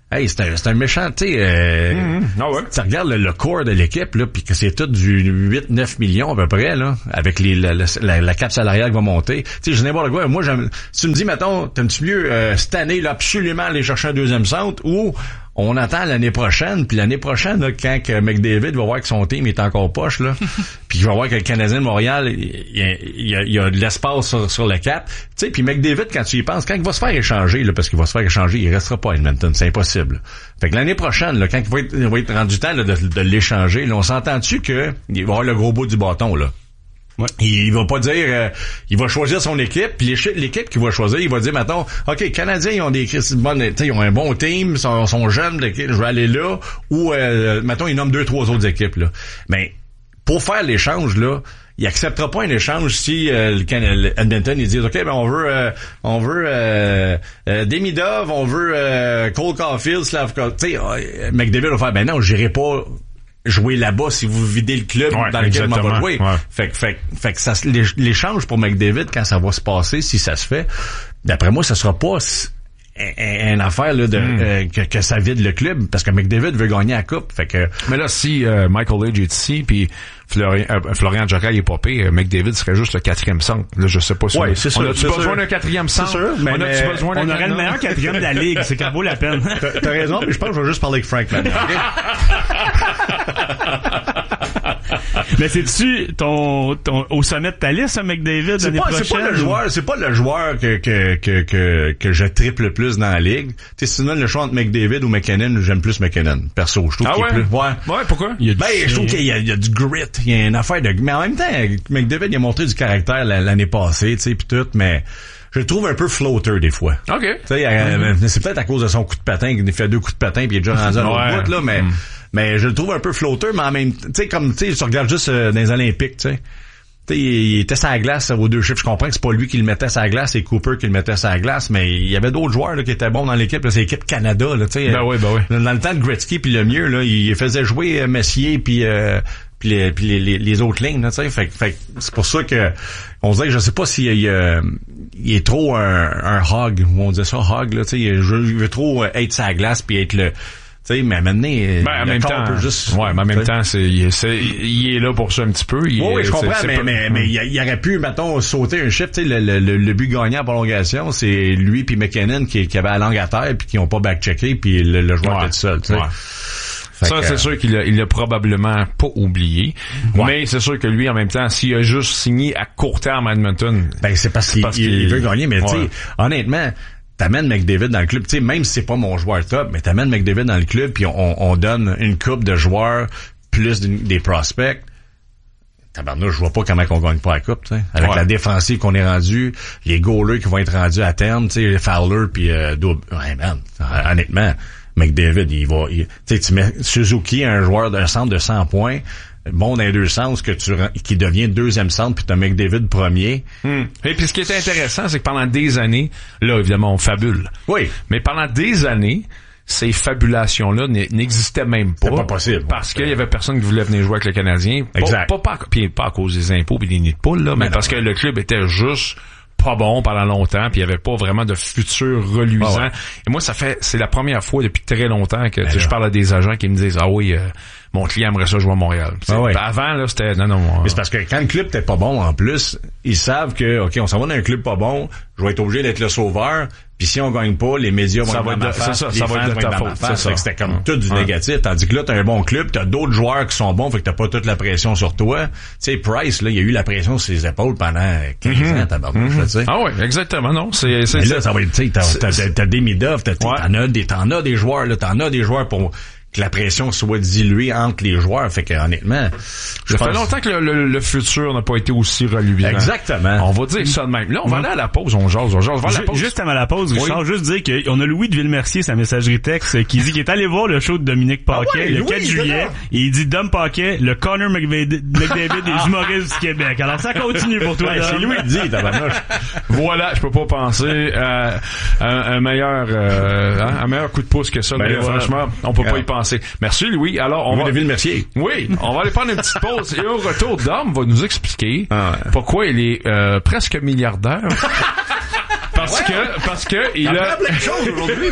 Speaker 13: Hey, c'est un méchant, tu sais, tu regardes le core de l'équipe, là, pis que c'est tout du 8-9 millions à peu près, là, avec la cap salariale qui va monter. Tu sais, je n'importe quoi. Moi, si tu me dis, mettons, t'aimes-tu mieux, cette année, là, absolument aller chercher un deuxième centre, ou on attend l'année prochaine, puis l'année prochaine, là, quand que McDavid va voir que son team est encore poche, là, puis il va voir que le Canadien de Montréal, il y a de l'espace sur le cap. Tu sais, puis McDavid, quand tu y penses, quand il va se faire échanger, là, parce qu'il va se faire échanger, il restera pas à Edmonton, c'est impossible. Fait que l'année prochaine, là, quand il va être rendu temps là, de l'échanger, là, on s'entend-tu que il va avoir le gros bout du bâton, là? Ouais. Il va pas dire il va choisir son équipe, puis l'équipe qu'il va choisir, il va dire maintenant OK, Canadiens ils ont ils ont un bon team, sont jeunes, je vais aller là, ou mettons ils nomment 2-3 autres équipes là. Mais pour faire l'échange là, il acceptera pas un échange si Edmonton ils disent OK, ben on veut Demidov, on veut Cole Caulfield, Slavkovski, tu sais McDavid va faire ben non, j'irai pas jouer là-bas si vous videz le club dans lequel on va jouer. Ouais. Fait que ça, l'échange pour McDavid, quand ça va se passer, si ça se fait, d'après moi, ça sera pas une affaire là, que ça vide le club, parce que McDavid veut gagner la coupe. Fait que...
Speaker 1: Mais là, si Michael Age est ici, puis Florian Jocal est popé, McDavid serait juste le 4e centre. Là, je sais pas si
Speaker 13: c'est sûr,
Speaker 1: on a-tu besoin d'un 4e centre?
Speaker 13: C'est sûr, mais
Speaker 2: on aurait le meilleur 4e de la ligue, c'est qu'à vaut la peine.
Speaker 13: T'as raison, mais je pense que je vais juste parler avec Frank maintenant.
Speaker 2: Mais c'est-tu au sommet de ta liste, ça, McDavid, l'année prochaine?
Speaker 13: C'est pas le joueur que je triple le plus dans la ligue. Tu sais, sinon, le choix entre McDavid ou McKinnon, j'aime plus McKinnon. Perso, je trouve qu'il est plus...
Speaker 1: Ouais, pourquoi?
Speaker 13: Je trouve qu'il y a du grit, il y a une affaire de... Mais en même temps, McDavid, il a montré du caractère l'année passée, tu sais, pis tout, mais... Je le trouve un peu floater des fois.
Speaker 1: OK.
Speaker 13: Tu sais, c'est peut-être à cause de son coup de patin, qu'il fait 2 coups de patin puis il est déjà rendu à l'autre bout, là, mais je le trouve un peu floater, mais en même temps, tu sais, comme, tu sais, tu regardes juste dans les Olympiques, tu sais. Tu sais, il était sur la glace aux 2 chiffres. Je comprends que c'est pas lui qui le mettait sur la glace, c'est Cooper qui le mettait sur la glace, mais il y avait d'autres joueurs, là, qui étaient bons dans l'équipe, là, c'est l'équipe Canada, là, tu sais.
Speaker 1: Ben oui.
Speaker 13: Dans le temps de Gretzky puis le mieux, là, il faisait jouer Messier puis les autres lignes, là, tu sais. Fait que c'est pour ça que on dirait que je sais pas s'il il est trop un hog, ou on dit ça hog, là, tu sais, il veut trop être sur la glace puis être le, tu sais, mais maintenant,
Speaker 1: en même temps, mais en même temps, il est là pour ça un petit peu.
Speaker 13: Oui, je comprends, mais il aurait pu, mettons, sauter un chiffre, tu sais, le but gagnant en prolongation, c'est lui puis McKinnon qui avait la langue à terre puis qui ont pas back-checké puis le joueur était tout seul, tu sais.
Speaker 1: Ça, c'est sûr qu'il l'a probablement pas oublié. Mais c'est sûr que lui, en même temps, s'il a juste signé à court terme à Edmonton...
Speaker 13: Ben, c'est parce qu'il veut gagner, mais tu sais, honnêtement, t'amènes McDavid dans le club, tu sais, même si c'est pas mon joueur top, mais t'amènes McDavid dans le club puis on donne une coupe de joueurs plus des prospects. Tabarnouche, je vois pas comment on gagne pas la coupe, tu sais. Avec la défensive qu'on est rendu, les goalers qui vont être rendus à terme, tu sais, Fowler puis honnêtement, McDavid, tu mets Suzuki, un joueur d'un centre de 100 points, bon dans les deux sens, qui devient 2e centre, puis t'as McDavid premier.
Speaker 1: Et puis ce qui est intéressant, c'est que pendant des années, là, évidemment, on fabule.
Speaker 13: Oui.
Speaker 1: Mais pendant des années, ces fabulations-là n'existaient même pas.
Speaker 13: C'est pas possible.
Speaker 1: Parce qu'il y avait personne qui voulait venir jouer avec le Canadien.
Speaker 13: Exact.
Speaker 1: Pas à cause des impôts et des nids de poules, là, mais parce que le club était juste pas bon pendant longtemps, puis il y avait pas vraiment de futur reluisant. Et moi, c'est la première fois depuis très longtemps que je parle à des agents qui me disent mon client aimerait ça jouer à Montréal. Avant, là, c'était non.
Speaker 13: Mais c'est parce que quand le club était pas bon, en plus, ils savent que OK, on s'en va dans un club pas bon, je vais être obligé d'être le sauveur. Puis si on gagne pas, les médias vont être dans ma face, les fans vont être dans ma face. C'était comme tout du négatif. Tandis que là, t'as un bon club, t'as d'autres joueurs qui sont bons, fait que t'as pas toute la pression sur toi. Tu sais, Price, là, il y a eu la pression sur ses épaules pendant 15 ans, tabarnouche, tu sais.
Speaker 1: Ah ouais, exactement, non. Mais
Speaker 13: là, ça va être, tu sais, t'as des Demidov, t'en as des joueurs, là, t'en as des joueurs pour que la pression soit diluée entre les joueurs. Fait que, honnêtement,
Speaker 1: ça fait longtemps que le futur n'a pas été aussi reluisant.
Speaker 13: Exactement.
Speaker 1: On va dire ça de même. Là, on va aller à la pause, on jase.
Speaker 2: Juste avant la pause, Richard, juste dire qu'on a Louis de Villemercier, sa messagerie texte, qui dit qu'il est allé voir le show de Dominique Paquet le 4 juillet, et il dit Dom Paquet, le Connor McDavid des humoristes du Québec. Alors ça continue pour toi.
Speaker 13: C'est Louis qui dit, tabarnouche.
Speaker 1: Voilà, je peux pas penser à un meilleur coup de pouce que ça. Franchement, on peut pas y penser. Merci Louis. Alors on va
Speaker 13: Villemercier.
Speaker 1: Oui, on va aller prendre une petite pause et au retour Dom va nous expliquer pourquoi il est presque milliardaire. Parce que il a plein de choses aujourd'hui.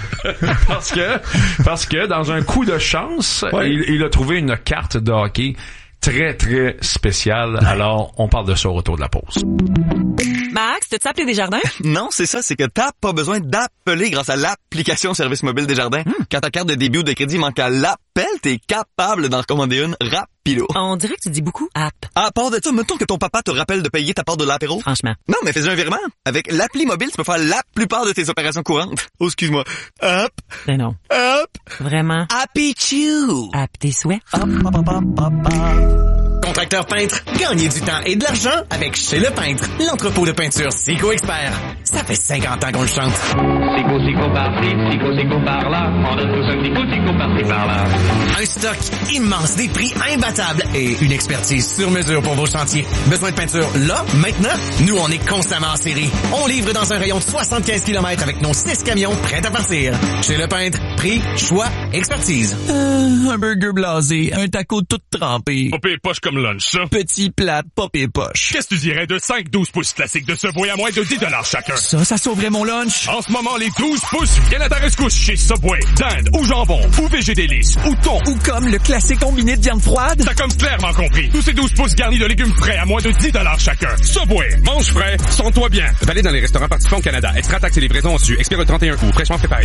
Speaker 1: parce que dans un coup de chance, il a trouvé une carte de hockey très très spéciale. Alors, on parle de ça au retour de la pause.
Speaker 14: Max, t'as-tu appelé Desjardins?
Speaker 15: Non, c'est ça, c'est que t'as pas besoin d'appeler grâce à l'application Service Mobile Desjardins. Quand ta carte de débit ou de crédit manque à l'appel, t'es capable d'en recommander une rapido.
Speaker 14: On dirait que tu dis beaucoup app.
Speaker 15: À part de ça, mettons que ton papa te rappelle de payer ta part de l'apéro.
Speaker 14: Franchement.
Speaker 15: Non, mais fais un virement. Avec l'appli mobile, tu peux faire la plupart de tes opérations courantes. Oh, excuse-moi. Hop.
Speaker 14: Ben non.
Speaker 15: Hop.
Speaker 14: Vraiment.
Speaker 15: Happy Chew.
Speaker 14: App tes souhaits.
Speaker 15: Hop, hop, hop, hop, hop, hop.
Speaker 11: Contracteur peintre, gagnez du temps et de l'argent avec Chez Le Peintre, l'entrepôt de peinture Sico Expert. Ça fait 50 ans qu'on le chante.
Speaker 16: Sico par-ci, Sico par-là. On donne tous un Sico par-ci, par-là.
Speaker 11: Un stock immense, des prix imbattables et une expertise sur mesure pour vos chantiers. Besoin de peinture là, maintenant? Nous, on est constamment en série. On livre dans un rayon de 75 km avec nos 6 camions prêts à partir. Chez Le Peintre, prix, choix, expertise.
Speaker 7: Un burger blasé, un taco tout trempé.
Speaker 8: Popé poche comme lunch, ça.
Speaker 7: Petit plat, popé poche.
Speaker 8: Qu'est-ce que tu dirais de 5-12 pouces classiques de Subway à moins de 10 $ chacun?
Speaker 7: Ça sauverait mon lunch.
Speaker 8: En ce moment, les 12 pouces viennent à ta rescousse chez Subway. Dinde ou jambon ou végé délice ou thon.
Speaker 7: Ou comme le classique combiné de viande froide.
Speaker 8: T'as comme clairement compris. Tous ces 12 pouces garnis de légumes frais à moins de 10 $ chacun. Subway, mange frais, sens-toi bien.
Speaker 9: Valide dans les restaurants participants au Canada. Extra taxes et livraison reçues. Expire le 31 août. Fraîchement préparé.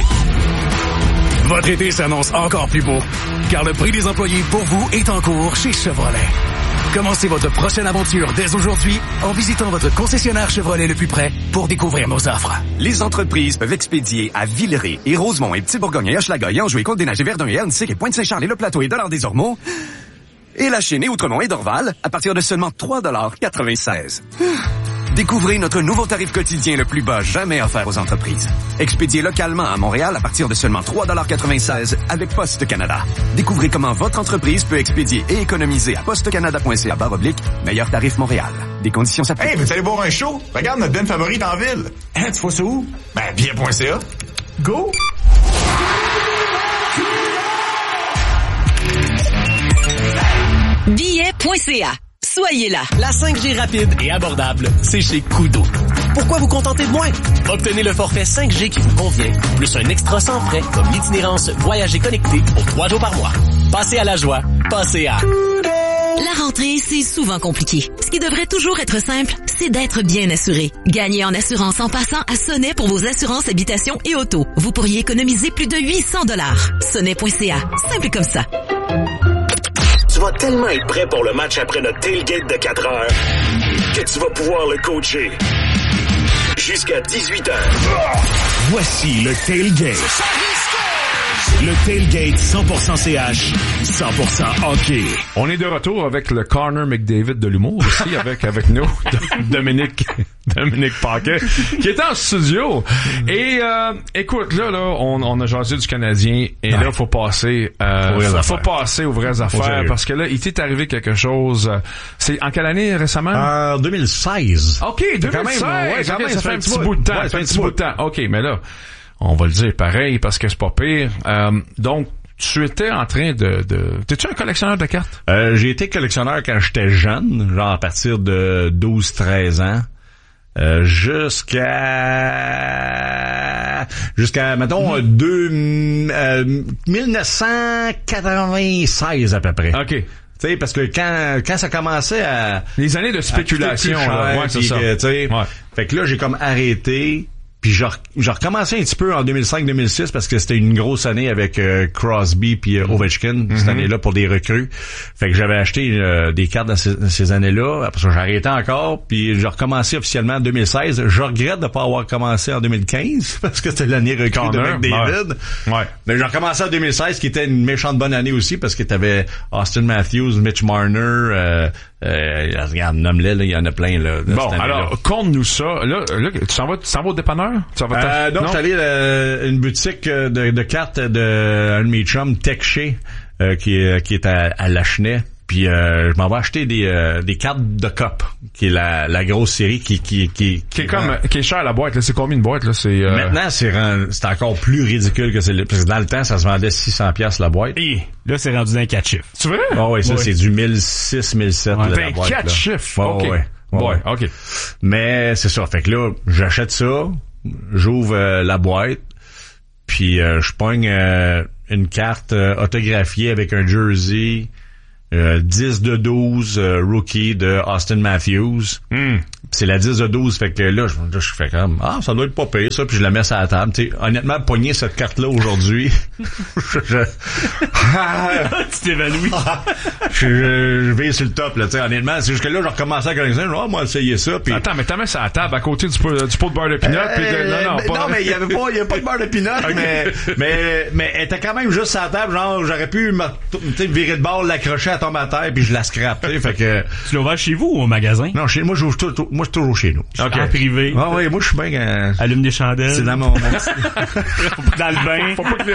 Speaker 12: Votre été s'annonce encore plus beau, car le prix des employés pour vous est en cours chez Chevrolet. Commencez votre prochaine aventure dès aujourd'hui en visitant votre concessionnaire Chevrolet le plus près pour découvrir nos offres.
Speaker 10: Les entreprises peuvent expédier à Villeray et Rosemont et Petit-Bourgogne et Hochelaga et Anjou et Côte-des-Neiges et Verdun et Hernestique et Pointe-Saint-Charles et Le Plateau et Dollard-des-Ormeaux et La Chine et Outremont et Dorval à partir de seulement 3,96 $. Découvrez notre nouveau tarif quotidien le plus bas jamais offert aux entreprises. Expédié localement à Montréal à partir de seulement 3,96 $ avec Poste Canada. Découvrez comment votre entreprise peut expédier et économiser à postecanada.ca/meilleur tarif Montréal. Des conditions s'appliquent.
Speaker 17: Hey, veux-tu aller boire un show? Regarde notre den favorite en ville. Hein, tu vois ça où? Ben, bien.ca. Go!
Speaker 4: Billet.ca. Soyez là.
Speaker 11: La 5G rapide et abordable, c'est chez Koodo. Pourquoi vous contenter de moins? Obtenez le forfait 5G qui vous convient, plus un extra sans frais comme l'itinérance Voyager connecté pour 3 jours par mois. Passez à la joie, passez à Koodo.
Speaker 4: La rentrée, c'est souvent compliqué. Ce qui devrait toujours être simple, c'est d'être bien assuré. Gagnez en assurance en passant à Sonnet pour vos assurances habitation et auto. Vous pourriez économiser plus de 800 $. Sonnet.ca. Simple comme ça.
Speaker 12: Tu vas tellement être prêt pour le match après notre tailgate de 4 heures que tu vas pouvoir le coacher jusqu'à 18 heures. Voici le tailgate. Le tailgate 100% CH, 100% hockey.
Speaker 1: On est de retour avec le Connor McDavid de l'humour aussi, avec nous, Dominique Paquet, qui est en studio. Et écoute, là, on a jasé du Canadien, et là, faut passer aux vraies affaires, parce que là, il t'est arrivé quelque chose. C'est en quelle année récemment?
Speaker 13: En 2016.
Speaker 1: OK, 2016.
Speaker 13: Quand même,
Speaker 1: ça fait un petit bout de temps.
Speaker 13: Ouais, ça fait un petit bout de temps.
Speaker 1: OK, mais là, on va le dire pareil parce que c'est pas pire. Donc, tu étais en train de... T'es-tu un collectionneur de cartes?
Speaker 13: J'ai été collectionneur quand j'étais jeune, genre à partir de 12-13 ans. Jusqu'à mettons 1996 à peu près.
Speaker 1: OK.
Speaker 13: Tu sais, parce que quand ça commençait à...
Speaker 1: Les années de spéculation, là. Ouais, c'est ça.
Speaker 13: Fait que là, j'ai comme arrêté... Puis j'ai recommencé un petit peu en 2005-2006 parce que c'était une grosse année avec Crosby puis Ovechkin cette année-là pour des recrues. Fait que j'avais acheté des cartes dans ces années-là. Après ça, j'ai arrêté encore. Puis j'ai recommencé officiellement en 2016. Je regrette de pas avoir commencé en 2015 parce que c'était l'année recrue de McDavid.
Speaker 1: Ouais.
Speaker 13: Mais j'ai recommencé en 2016 qui était une méchante bonne année aussi parce que t'avais Austin Matthews, Mitch Marner... regarde, nomme-les, là, il y en a plein, là.
Speaker 1: Bon, alors, conte-nous ça. Là, tu s'en vas au dépanneur?
Speaker 13: Non, je suis allé à une boutique de cartes de un de mes chums, Tech-Shea, qui est à Lachenay. Puis je m'en vais acheter des cartes de Cup, qui est la grosse série qui
Speaker 1: est cher la boîte là. C'est combien de boîtes là?
Speaker 13: Maintenant c'est encore plus ridicule que c'est parce que dans le temps ça se vendait 600$ la boîte.
Speaker 2: Et là c'est rendu dans 4 chiffres.
Speaker 1: Tu vois?
Speaker 13: Oh oui, ça c'est du 1006-1007 la boîte.
Speaker 1: 4 chiffres.
Speaker 13: Oh,
Speaker 1: OK.
Speaker 13: Ouais, OK. Mais c'est ça. Fait que là, j'achète ça. j'ouvre la boîte, puis je pogne une carte autographiée avec un jersey 10 de 12 rookie de Austin Matthews. C'est la 10 de 12, fait que là, je fais comme, ça doit être pas payé, ça, puis je la mets sur la table. T'sais, honnêtement, pogner cette carte-là aujourd'hui, tu
Speaker 2: t'évanouis.
Speaker 13: je vais sur le top, là, tu sais, honnêtement, c'est jusque là, je recommençais à connaître ça, moi, essayer ça, puis...
Speaker 1: Attends, mais t'as mis sur la table à côté du pot de beurre de pinot, puis
Speaker 13: non, mais il y avait pas de beurre de pinot, mais elle était quand même juste sur la table, genre, j'aurais pu virer de bord, l'accrocher, elle tombe à terre, puis je la scrape, tu sais, fait que...
Speaker 2: Tu l'as ouvert chez vous ou au magasin?
Speaker 13: Non, chez moi, moi, je suis toujours chez nous.
Speaker 2: Okay. En privé.
Speaker 13: Ah oui, moi, je suis bien...
Speaker 2: Allume des chandelles.
Speaker 13: C'est dans mon...
Speaker 2: dans le bain.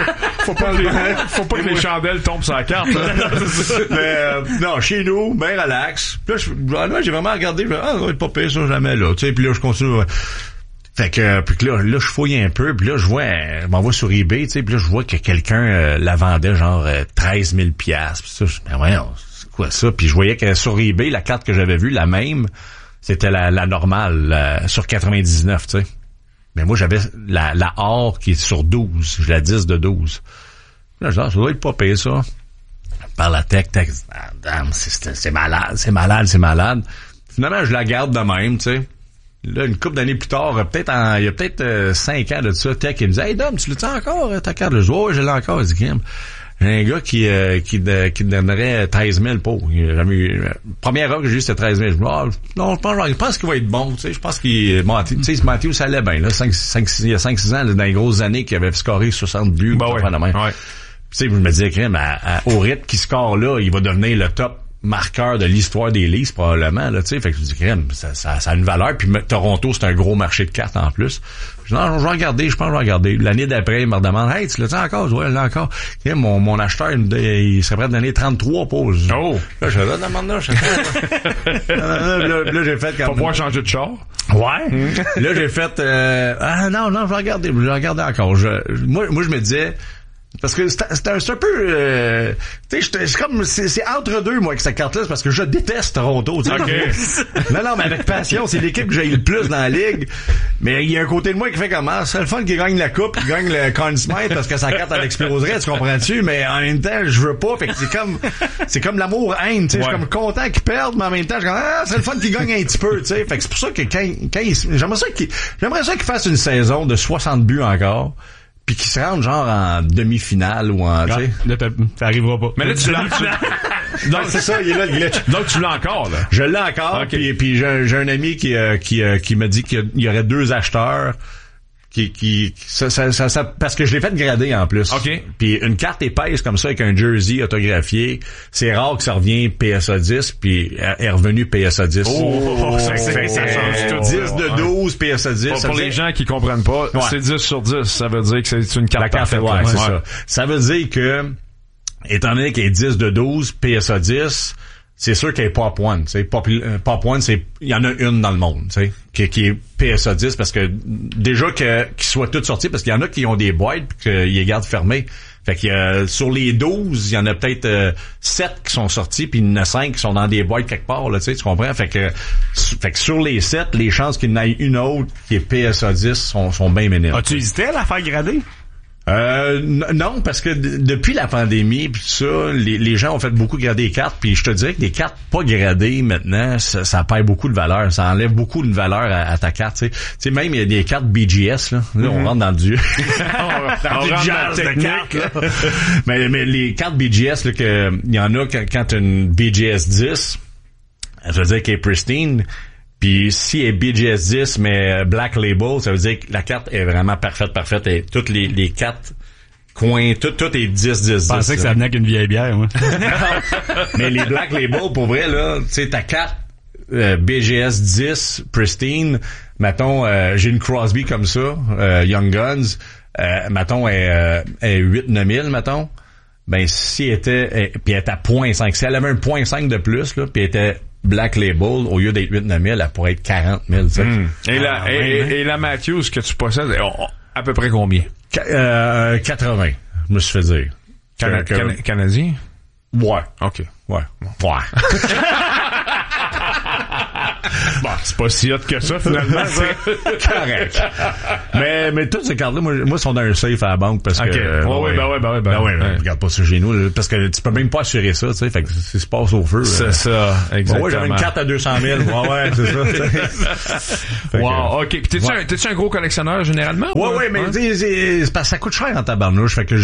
Speaker 1: Faut pas que les chandelles tombent sur la carte.
Speaker 13: Mais, non, chez nous, bien relax. Puis là, j'ai vraiment regardé, ça va être pas pire, ça, jamais là. Tu sais, puis là, je continue... Fait que, puis là, je fouille un peu, puis là, je vois, je m'envoie sur eBay, tu sais, puis là, je vois que quelqu'un la vendait genre 13 000 $. Puis ça, ben voyons, c'est quoi ça? Puis je voyais que sur eBay, la carte que j'avais vue, la même, c'était la normale, sur 99, tu sais. Mais moi, j'avais la or qui est sur 12, j'ai la 10 de 12. Là, je dis, ça doit être pas payé, ça. Par la tech, c'est malade. Finalement, je la garde de même, tu sais. Là, une couple d'années plus tard, il y a peut-être 5 ans de ça, Tech, il me dit, hey Dom, tu l'as encore, ta carte? Je dis, ouais, je l'ai encore. Il dit, Kim, j'ai un gars qui donnerait 13 000 pour. Première heure que j'ai eu, c'était 13 000. Je dis, non, je pense qu'il va être bon, tu sais, je pense qu'il, tu sais, Matthew, ça allait bien, là, il y a 5-6 ans, là, dans les grosses années, qu'il avait scoré 60 buts.
Speaker 1: Ouais.
Speaker 13: Tu sais, je me disais, Kim, au rythme qu'il score là, il va devenir le top marqueur de l'histoire des Leafs, probablement, là, tu sais. Fait que je dis, crème, ça a une valeur. Puis Toronto, c'est un gros marché de cartes en plus. Je dis, non, je vais regarder, je pense que je vais regarder. L'année d'après, il me redemande, hey, tu l'as-tu encore? Je dis, ouais, je l'ai encore. Crème, mon acheteur, il serait prêt à donner 33 pauses.
Speaker 1: Oh!
Speaker 13: Là, je fais, demande là, là, j'ai fait comme...
Speaker 1: Pas pouvoir changer de char?
Speaker 13: Ouais. Là, j'ai fait, non, je vais regarder encore. Moi, je me disais, parce que c'est un peu tu sais, c'est entre deux, moi, avec cette carte-là, parce que je déteste Toronto, tu sais.
Speaker 1: Okay.
Speaker 13: Non, mais avec passion, c'est l'équipe que j'ai le plus dans la ligue. Mais il y a un côté de moi qui fait comment? C'est le fun qui gagne la coupe, qui gagne le Conn Smythe parce que sa carte, elle exploserait, tu comprends-tu? Mais en même temps, je veux pas, fait que c'est comme l'amour-haine, tu sais. Je suis comme content qu'ils perdent, mais en même temps, je suis comme, c'est le fun qu'ils gagnent un petit peu, tu sais. Fait que c'est pour ça que j'aimerais ça qu'ils fassent une saison de 60 buts encore. Puis qui se rendent genre en demi-finale ou en, tu sais.
Speaker 2: Là, ça arrivera pas.
Speaker 1: Mais là, tu l'as.
Speaker 13: Donc, c'est ça, il est là.
Speaker 1: Donc, tu l'as encore, là.
Speaker 13: Je l'ai encore.
Speaker 1: Okay.
Speaker 13: Puis j'ai un ami qui m'a dit qu'il y aurait 2 acheteurs ça, parce que je l'ai fait grader en plus.
Speaker 1: OK.
Speaker 13: Puis une carte épaisse comme ça avec un jersey autographié, c'est rare que ça revienne PSA 10 puis est revenu PSA 10.
Speaker 1: Oh, ça change tout.
Speaker 13: 10 de 12 PSA 10.
Speaker 1: Pour les gens qui comprennent pas, c'est 10 sur 10, ça veut dire que c'est une carte parfaite.
Speaker 13: Ouais, c'est ça. Ça veut dire que, étant donné qu'elle est 10 de 12 PSA 10, c'est sûr qu'elle est Pop One, tu sais. Pop One, il y en a une dans le monde, tu sais, qui est PSA 10 parce que déjà qu'ils soient toutes sorties, parce qu'il y en a qui ont des boîtes pis qu'ils les gardent fermées. Fait que sur les 12, il y en a peut-être 7 qui sont sortis, puis il y en a 5 qui sont dans des boîtes quelque part, là, tu sais, tu comprends? Fait que sur les 7, les chances qu'il y en ait une autre qui est PSA 10 sont bien minimes.
Speaker 2: As-tu hésité à la faire grader?
Speaker 13: Non, parce que depuis la pandémie pis tout ça, les gens ont fait beaucoup grader les cartes, puis je te dirais que des cartes pas gradées maintenant, ça perd beaucoup de valeur, ça enlève beaucoup de valeur à ta carte, tu sais. Même il y a des cartes BGS là, on rentre dans du dans du jazz de cartes là. mais les cartes BGS là, que il y en a quand t'as une BGS 10, ça veut dire qu'elle est pristine. Puis si elle est BGS 10 mais Black Label, ça veut dire que la carte est vraiment parfaite et toutes les 4 coins, tout est 10. Je
Speaker 2: pensais que ça venait qu'une vieille bière, moi.
Speaker 13: Mais les Black Label, pour vrai, là, tu sais, ta carte BGS 10 pristine, mettons, j'ai une Crosby comme ça, Young Guns, mettons, est 8-9000, mettons. Ben, si elle était, puis elle était à 0.5, si elle avait un 0.5 de plus, là, puis elle était Black Label, au lieu d'être 8-9 000, elle pourrait être 40 000, tu sais.
Speaker 1: Et la Matthews que tu possèdes, à peu près combien?
Speaker 13: 80, je me suis fait dire.
Speaker 1: Canadien?
Speaker 13: Ouais.
Speaker 1: OK.
Speaker 13: Ouais.
Speaker 1: Bon, c'est pas si hot que ça, finalement.
Speaker 13: C'est correct. Mais toutes ces cartes-là, moi, sont dans un safe à la banque parce que...
Speaker 1: ouais.
Speaker 13: Regarde pas ça chez nous, là, parce que tu peux même pas assurer ça, tu sais, fait que si se passe au feu...
Speaker 1: C'est ça, exactement.
Speaker 13: Ouais, j'avais une carte à 200 000. Ouais, c'est ça.
Speaker 1: Wow, OK. Puis t'es-tu un gros collectionneur, généralement?
Speaker 13: Ouais, mais c'est parce que ça coûte cher en tabarnouche, fait que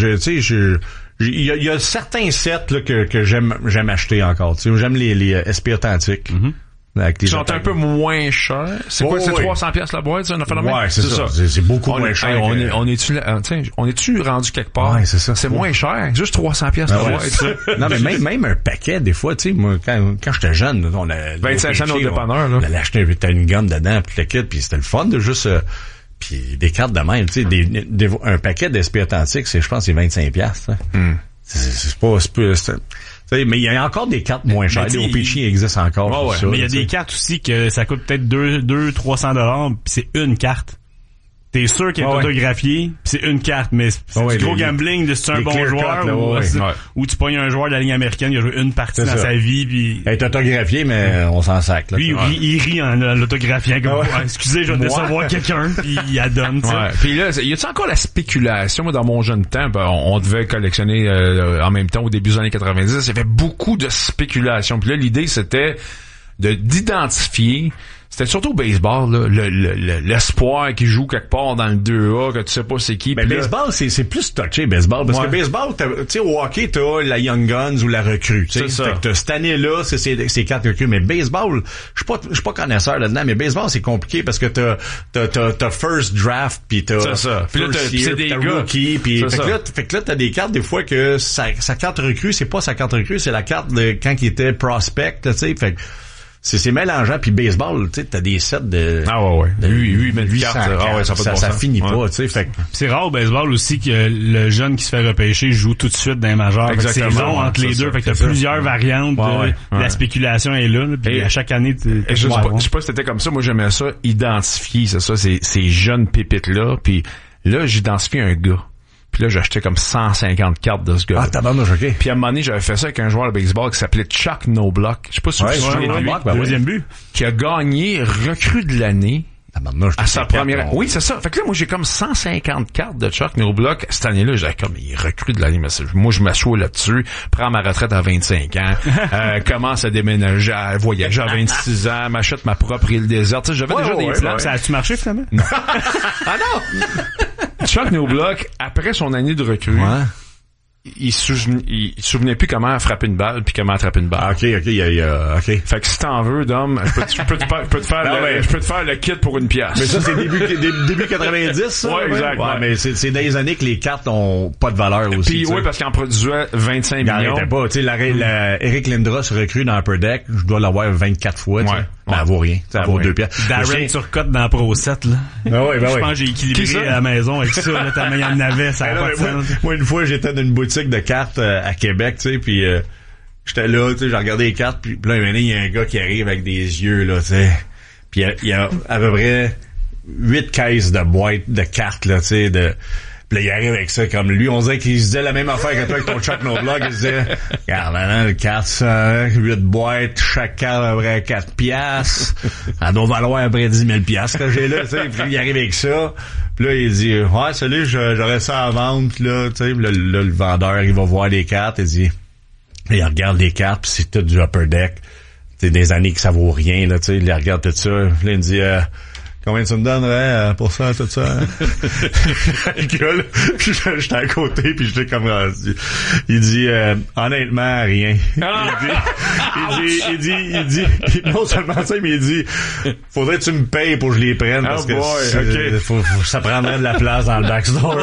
Speaker 13: il y a certains sets là, que j'aime acheter encore. Tu sais, j'aime les SP authentiques.
Speaker 1: Ils sont un peu moins chers. C'est quoi, c'est 300 pièces la boîte, ça?
Speaker 13: Ouais, c'est ça. C'est beaucoup moins cher.
Speaker 1: On est-tu rendu quelque part?
Speaker 13: Ouais, c'est ça.
Speaker 1: C'est moins cher. Juste 300 pièces la boîte.
Speaker 13: Non, mais même un paquet, des fois, tu sais, moi, quand j'étais jeune, on a
Speaker 1: 25 cents au dépanneur, là.
Speaker 13: On allait acheter une gomme dedans, puis le kit, puis c'était le fun de juste, puis des cartes de même, tu sais, un paquet d'SP authentiques, je pense, c'est 25 pièces. C'est pas, mais il y a encore des cartes moins chères. Les OPC existent encore.
Speaker 2: Mais il y a des cartes aussi que ça coûte peut-être 200-300 $, pis c'est une carte. T'es sûr qu'elle est autographiée, pis c'est une carte, mais c'est du gros gambling de si tu es un bon joueur ou tu pognes un joueur de la Ligue américaine qui a joué une partie dans sa vie pis...
Speaker 13: Elle est autographiée, mais on s'en sac, là.
Speaker 2: Lui, il rit en l'autographiant comme excusez, je vais décevoir quelqu'un, pis il adonne, tu sais.
Speaker 1: Puis là, y a-tu encore la spéculation? Moi, dans mon jeune temps, on devait collectionner en même temps au début des années 90. Il y avait beaucoup de spéculation. Puis là, l'idée, c'était d'identifier. C'était surtout au baseball, là, l'espoir qui joue quelque part dans le 2A, que tu sais pas c'est qui.
Speaker 13: Mais baseball, c'est plus touché, baseball. Parce que baseball, tu sais, au hockey, t'as la Young Guns ou la recrue. C'est ça. Fait que cette année-là, c'est 4 recrues. Mais baseball, je suis pas connaisseur là-dedans, mais baseball, c'est compliqué parce que t'as first draft, pis t'as first year, pis t'as rookie, pis fait que là, t'as des cartes, des fois, que sa carte recrue, c'est pas sa carte recrue, c'est la carte de quand il était prospect, tu sais. Fait que c'est mélangeant, puis baseball, tu sais, t'as des sets de...
Speaker 1: Ah ouais.
Speaker 13: De
Speaker 1: 8 cartes.
Speaker 13: Ça finit pas, tu sais. Fait
Speaker 2: c'est rare au baseball aussi que le jeune qui se fait repêcher joue tout de suite dans les majeurs.
Speaker 1: Exactement.
Speaker 2: C'est long entre les deux. Fait que t'as plusieurs variantes de la spéculation est là, puis à chaque année,
Speaker 1: je sais pas si c'était comme ça. Moi, j'aimais ça, identifier, ces jeunes pépites-là. Puis là, j'identifie un gars. Puis là, j'achetais comme 150 cartes de ce gars.
Speaker 13: Ah, tabarnouche, OK.
Speaker 1: Puis à un moment donné, j'avais fait ça avec un joueur de baseball qui s'appelait Chuck Knobloch. Je sais pas si vous vous souvenez de lui.
Speaker 2: Deuxième but.
Speaker 1: Qui a gagné recrue de l'année. À sa première... Oui, c'est ça. Fait que là, moi, j'ai comme 150 cartes de Chuck Knobloch. Cette année-là, j'avais comme, il recrue de l'année. Mais moi, je m'assois là-dessus, prends ma retraite à 25 ans, commence à déménager, à voyager à 26 ans, m'achète ma propre île déserte. Tu sais, j'avais déjà des plans.
Speaker 2: Ça a-tu marché, finalement?
Speaker 1: Non. Ah non! Chuck Knobloch, après son année de recrue, il se souvenait plus comment frapper une balle puis comment attraper une balle.
Speaker 13: OK. OK.
Speaker 1: Fait que si t'en veux, Dom, je peux te faire le kit pour une pièce.
Speaker 13: Mais ça, c'est début 90, ça?
Speaker 1: Ouais, exact.
Speaker 13: Ouais, mais c'est des années que les cartes ont pas de valeur aussi.
Speaker 1: Puis oui, parce qu'il en produisait 25 millions.
Speaker 13: Il arrêtait pas. Tu sais, Eric Lindros recrue dans Upper Deck, je dois l'avoir 24 fois, tu sais. Ben, elle vaut rien. Ça vaut 2 pièces.
Speaker 2: Darren Turcotte dans Pro 7, là.
Speaker 13: Ben oui.
Speaker 2: Je pense que j'ai équilibré à la maison avec ça, là, tellement il y en avait, ça a pas de sens.
Speaker 13: Moi, une fois, j'étais dans une boutique de cartes à Québec, tu sais, puis j'étais là, tu sais, j'ai regardé les cartes, puis là, il y a un gars qui arrive avec des yeux, là, tu sais. Puis il y a à peu près 8 caisses de boîtes de cartes, là, tu sais, Puis là, il arrive avec ça comme lui. On dirait qu'il se disait la même affaire que toi avec ton Chuck Knobloch. Il se disait, regarde, maintenant, le 400, 8 boîtes, chaque carte à peu près 4 piastres. Ça doit valoir à peu près 10 000 piastres que j'ai là, tu sais. Puis il arrive avec ça. Puis là, il dit, ouais, salut, j'aurais ça à vendre, là, tu sais. Là, le vendeur, il va voir les cartes. Il dit, il regarde les cartes, puis c'est tout du Upper Deck. C'est des années que ça vaut rien, là, tu sais. Il regarde tout ça. Puis là, il me dit, combien tu me donnerais pour ça, tout ça? Le gars, là, j'étais à côté, puis j'étais comme... Il dit, honnêtement, rien. Il dit, non seulement ça, mais il dit, faudrait que tu me payes pour que je les prenne, parce que ça prendrait de la place dans le backstore.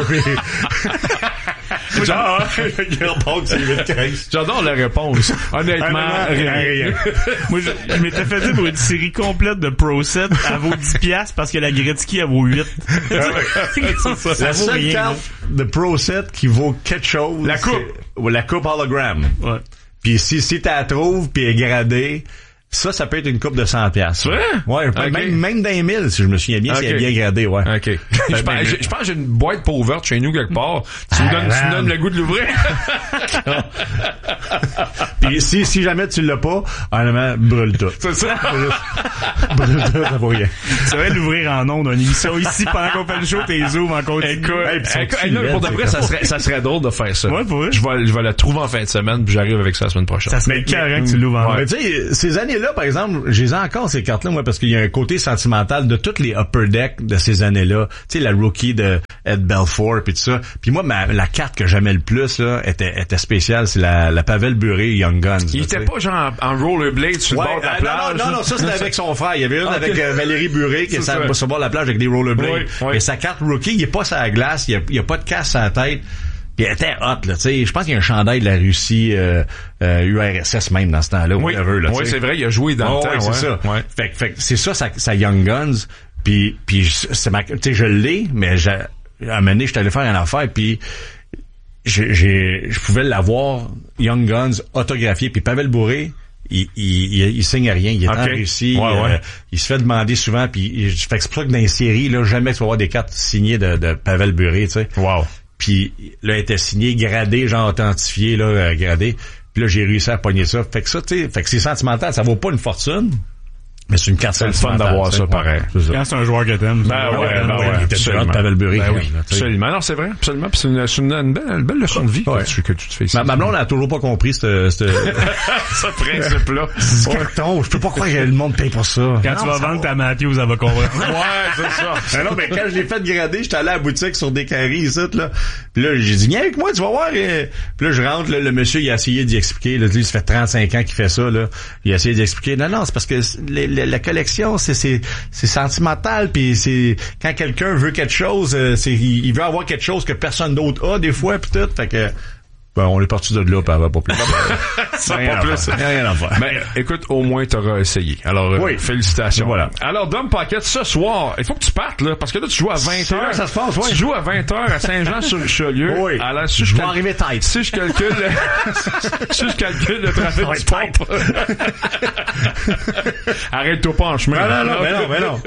Speaker 1: J'adore la réponse. Honnêtement, rien.
Speaker 2: Moi, je m'étais fait dire pour une série complète de Pro 7, elle vaut 10 piastres parce que la Gretzky, elle vaut 8.
Speaker 13: La seule carte de Pro 7 qui vaut quelque chose,
Speaker 1: la coupe.
Speaker 13: La coupe hologramme.
Speaker 2: Ouais.
Speaker 13: Puis si tu la trouves puis elle est gradée, Ça peut être une coupe de 100$.
Speaker 1: C'est vrai?
Speaker 13: Ouais,
Speaker 1: Okay.
Speaker 13: même dans les 1000, si je me souviens bien,
Speaker 1: Okay.
Speaker 13: c'est bien gradé, ouais.
Speaker 1: OK. Je pense que j'ai une boîte pas ouverte chez nous quelque part. Tu me donnes le goût de l'ouvrir.
Speaker 13: Puis si jamais tu l'as pas, honnêtement, brûle tout.
Speaker 1: C'est ça.
Speaker 13: Brûle tout, ça vaut rien.
Speaker 2: Ça va l'ouvrir en ondes, une émission ici pendant qu'on fait le show, t'es zoom en continu.
Speaker 1: Écoute, là, pour de vrai, ça serait drôle de faire ça.
Speaker 2: Ouais, pour vrai.
Speaker 1: Je vais la trouver en fin de semaine, puis j'arrive avec ça la semaine prochaine.
Speaker 2: Ça serait carré que tu l'ouvres en
Speaker 13: Mais tu sais, ces années-là, par exemple, j'ai encore ces cartes-là, moi, parce qu'il y a un côté sentimental de toutes les upper decks de ces années-là. Tu sais, la rookie de Ed Belfour puis tout ça. Puis moi, la carte que j'aimais le plus, là, était spéciale. C'est la Pavel Bure Young Guns.
Speaker 1: Il était pas genre en rollerblade sur le bord de la plage.
Speaker 13: Non, ça c'était avec son frère. Il y avait une avec Valérie Bure qui est sur le bord de la plage avec des rollerblades. Et sa carte rookie, il est pas sur la glace, il y a pas de casse à la tête. Puis elle était hot, là, tu sais. Je pense qu'il y a un chandail de la Russie, URSS même dans ce temps-là.
Speaker 1: Oui, c'est vrai, il a joué dans le temps.
Speaker 13: C'est ça. Ouais. Fait que c'est ça, sa Young Guns. Puis c'est tu sais, je l'ai, mais à un moment donné, j'étais allé faire une affaire, puis je pouvais l'avoir, Young Guns, autographié. Puis Pavel Bure, il signe rien. Il est en Russie. Il se fait demander souvent, puis fait que c'est pour ça que dans les séries, là, jamais tu vas avoir des cartes signées de Pavel Bure, tu sais.
Speaker 1: Wow.
Speaker 13: Puis là, elle était signée, gradée, genre authentifiée, là, gradée. Puis là, j'ai réussi à pogner ça. Fait que ça, tu sais, fait que c'est sentimental. Ça vaut pas une fortune. Mais c'est une carte
Speaker 1: fun d'avoir ça, pareil.
Speaker 2: Quand c'est un joueur que t'aimes.
Speaker 1: Il était
Speaker 13: absolument. Pavel Bure.
Speaker 1: Absolument. Non, c'est vrai. Absolument. Puis c'est une belle leçon de vie que tu te fais ici.
Speaker 13: Ma blonde n'a toujours pas compris ce
Speaker 1: principe-là.
Speaker 13: Ce carton, je peux pas croire que le monde paye pour ça.
Speaker 2: Quand tu vas vendre ta Matthews, elle va comprendre.
Speaker 1: Ouais, c'est ça.
Speaker 13: Non, mais quand je l'ai fait grader, j'étais allé à la boutique sur des carrés ici, là. Puis là, j'ai dit, viens avec moi, tu vas voir. Puis là, je rentre, là, le monsieur, il a essayé d'y expliquer. Là, lui, ça fait 35 ans qu'il fait ça, là. Il a essayé d'expliquer. Non, c'est parce que la collection, c'est sentimental, puis c'est quand quelqu'un veut quelque chose, il veut avoir quelque chose que personne d'autre a des fois, puis tout, fait que on est parti de là, puis elle va pas plus.
Speaker 1: Rien à faire. Ben, écoute, au moins t'auras essayé. Alors, félicitations.
Speaker 13: Voilà.
Speaker 1: Alors, Dom Pocket, ce soir, il faut que tu partes, là, parce que là, tu joues à 20h.
Speaker 13: Là, ça se passe,
Speaker 1: Tu joues à 20h à Saint-Jean-sur-Richelieu.
Speaker 13: Oui.
Speaker 1: Alors,
Speaker 13: je vais arriver tête.
Speaker 1: Si je calcule le trafic du pont. Arrête-toi pas en chemin.
Speaker 13: Non.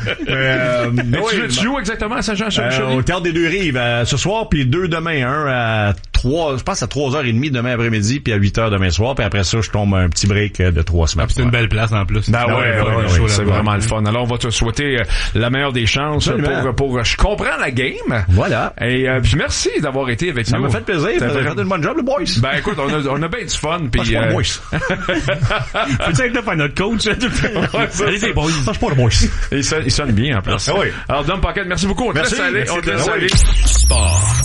Speaker 1: Tu joues exactement à Saint-Jean-sur-Richelieu?
Speaker 13: Au Théâtre des Deux-Rives, ce soir, puis 2 demain, un à 3, je pense à 3h30 demain après-midi, puis à 8h demain soir, puis après ça, je tombe un petit break de 3 semaines.
Speaker 2: C'est une belle place en plus.
Speaker 1: C'est vraiment le fun. Alors, on va te souhaiter la meilleure des chances pour je comprends la game.
Speaker 13: Voilà.
Speaker 1: Et puis merci d'avoir été avec nous.
Speaker 13: Ça m'a fait plaisir. Vous avez fait une bonne job, le boys.
Speaker 1: Ben écoute, on a bien du fun. Puis
Speaker 13: pas le boys.
Speaker 2: Peux-tu être là pour notre coach? Allez, les boys.
Speaker 13: Pas le boys.
Speaker 1: Il sonne bien en plus.
Speaker 13: Oui.
Speaker 1: Alors, Dom Pocket, merci beaucoup. On te laisse aller.
Speaker 7: Sport.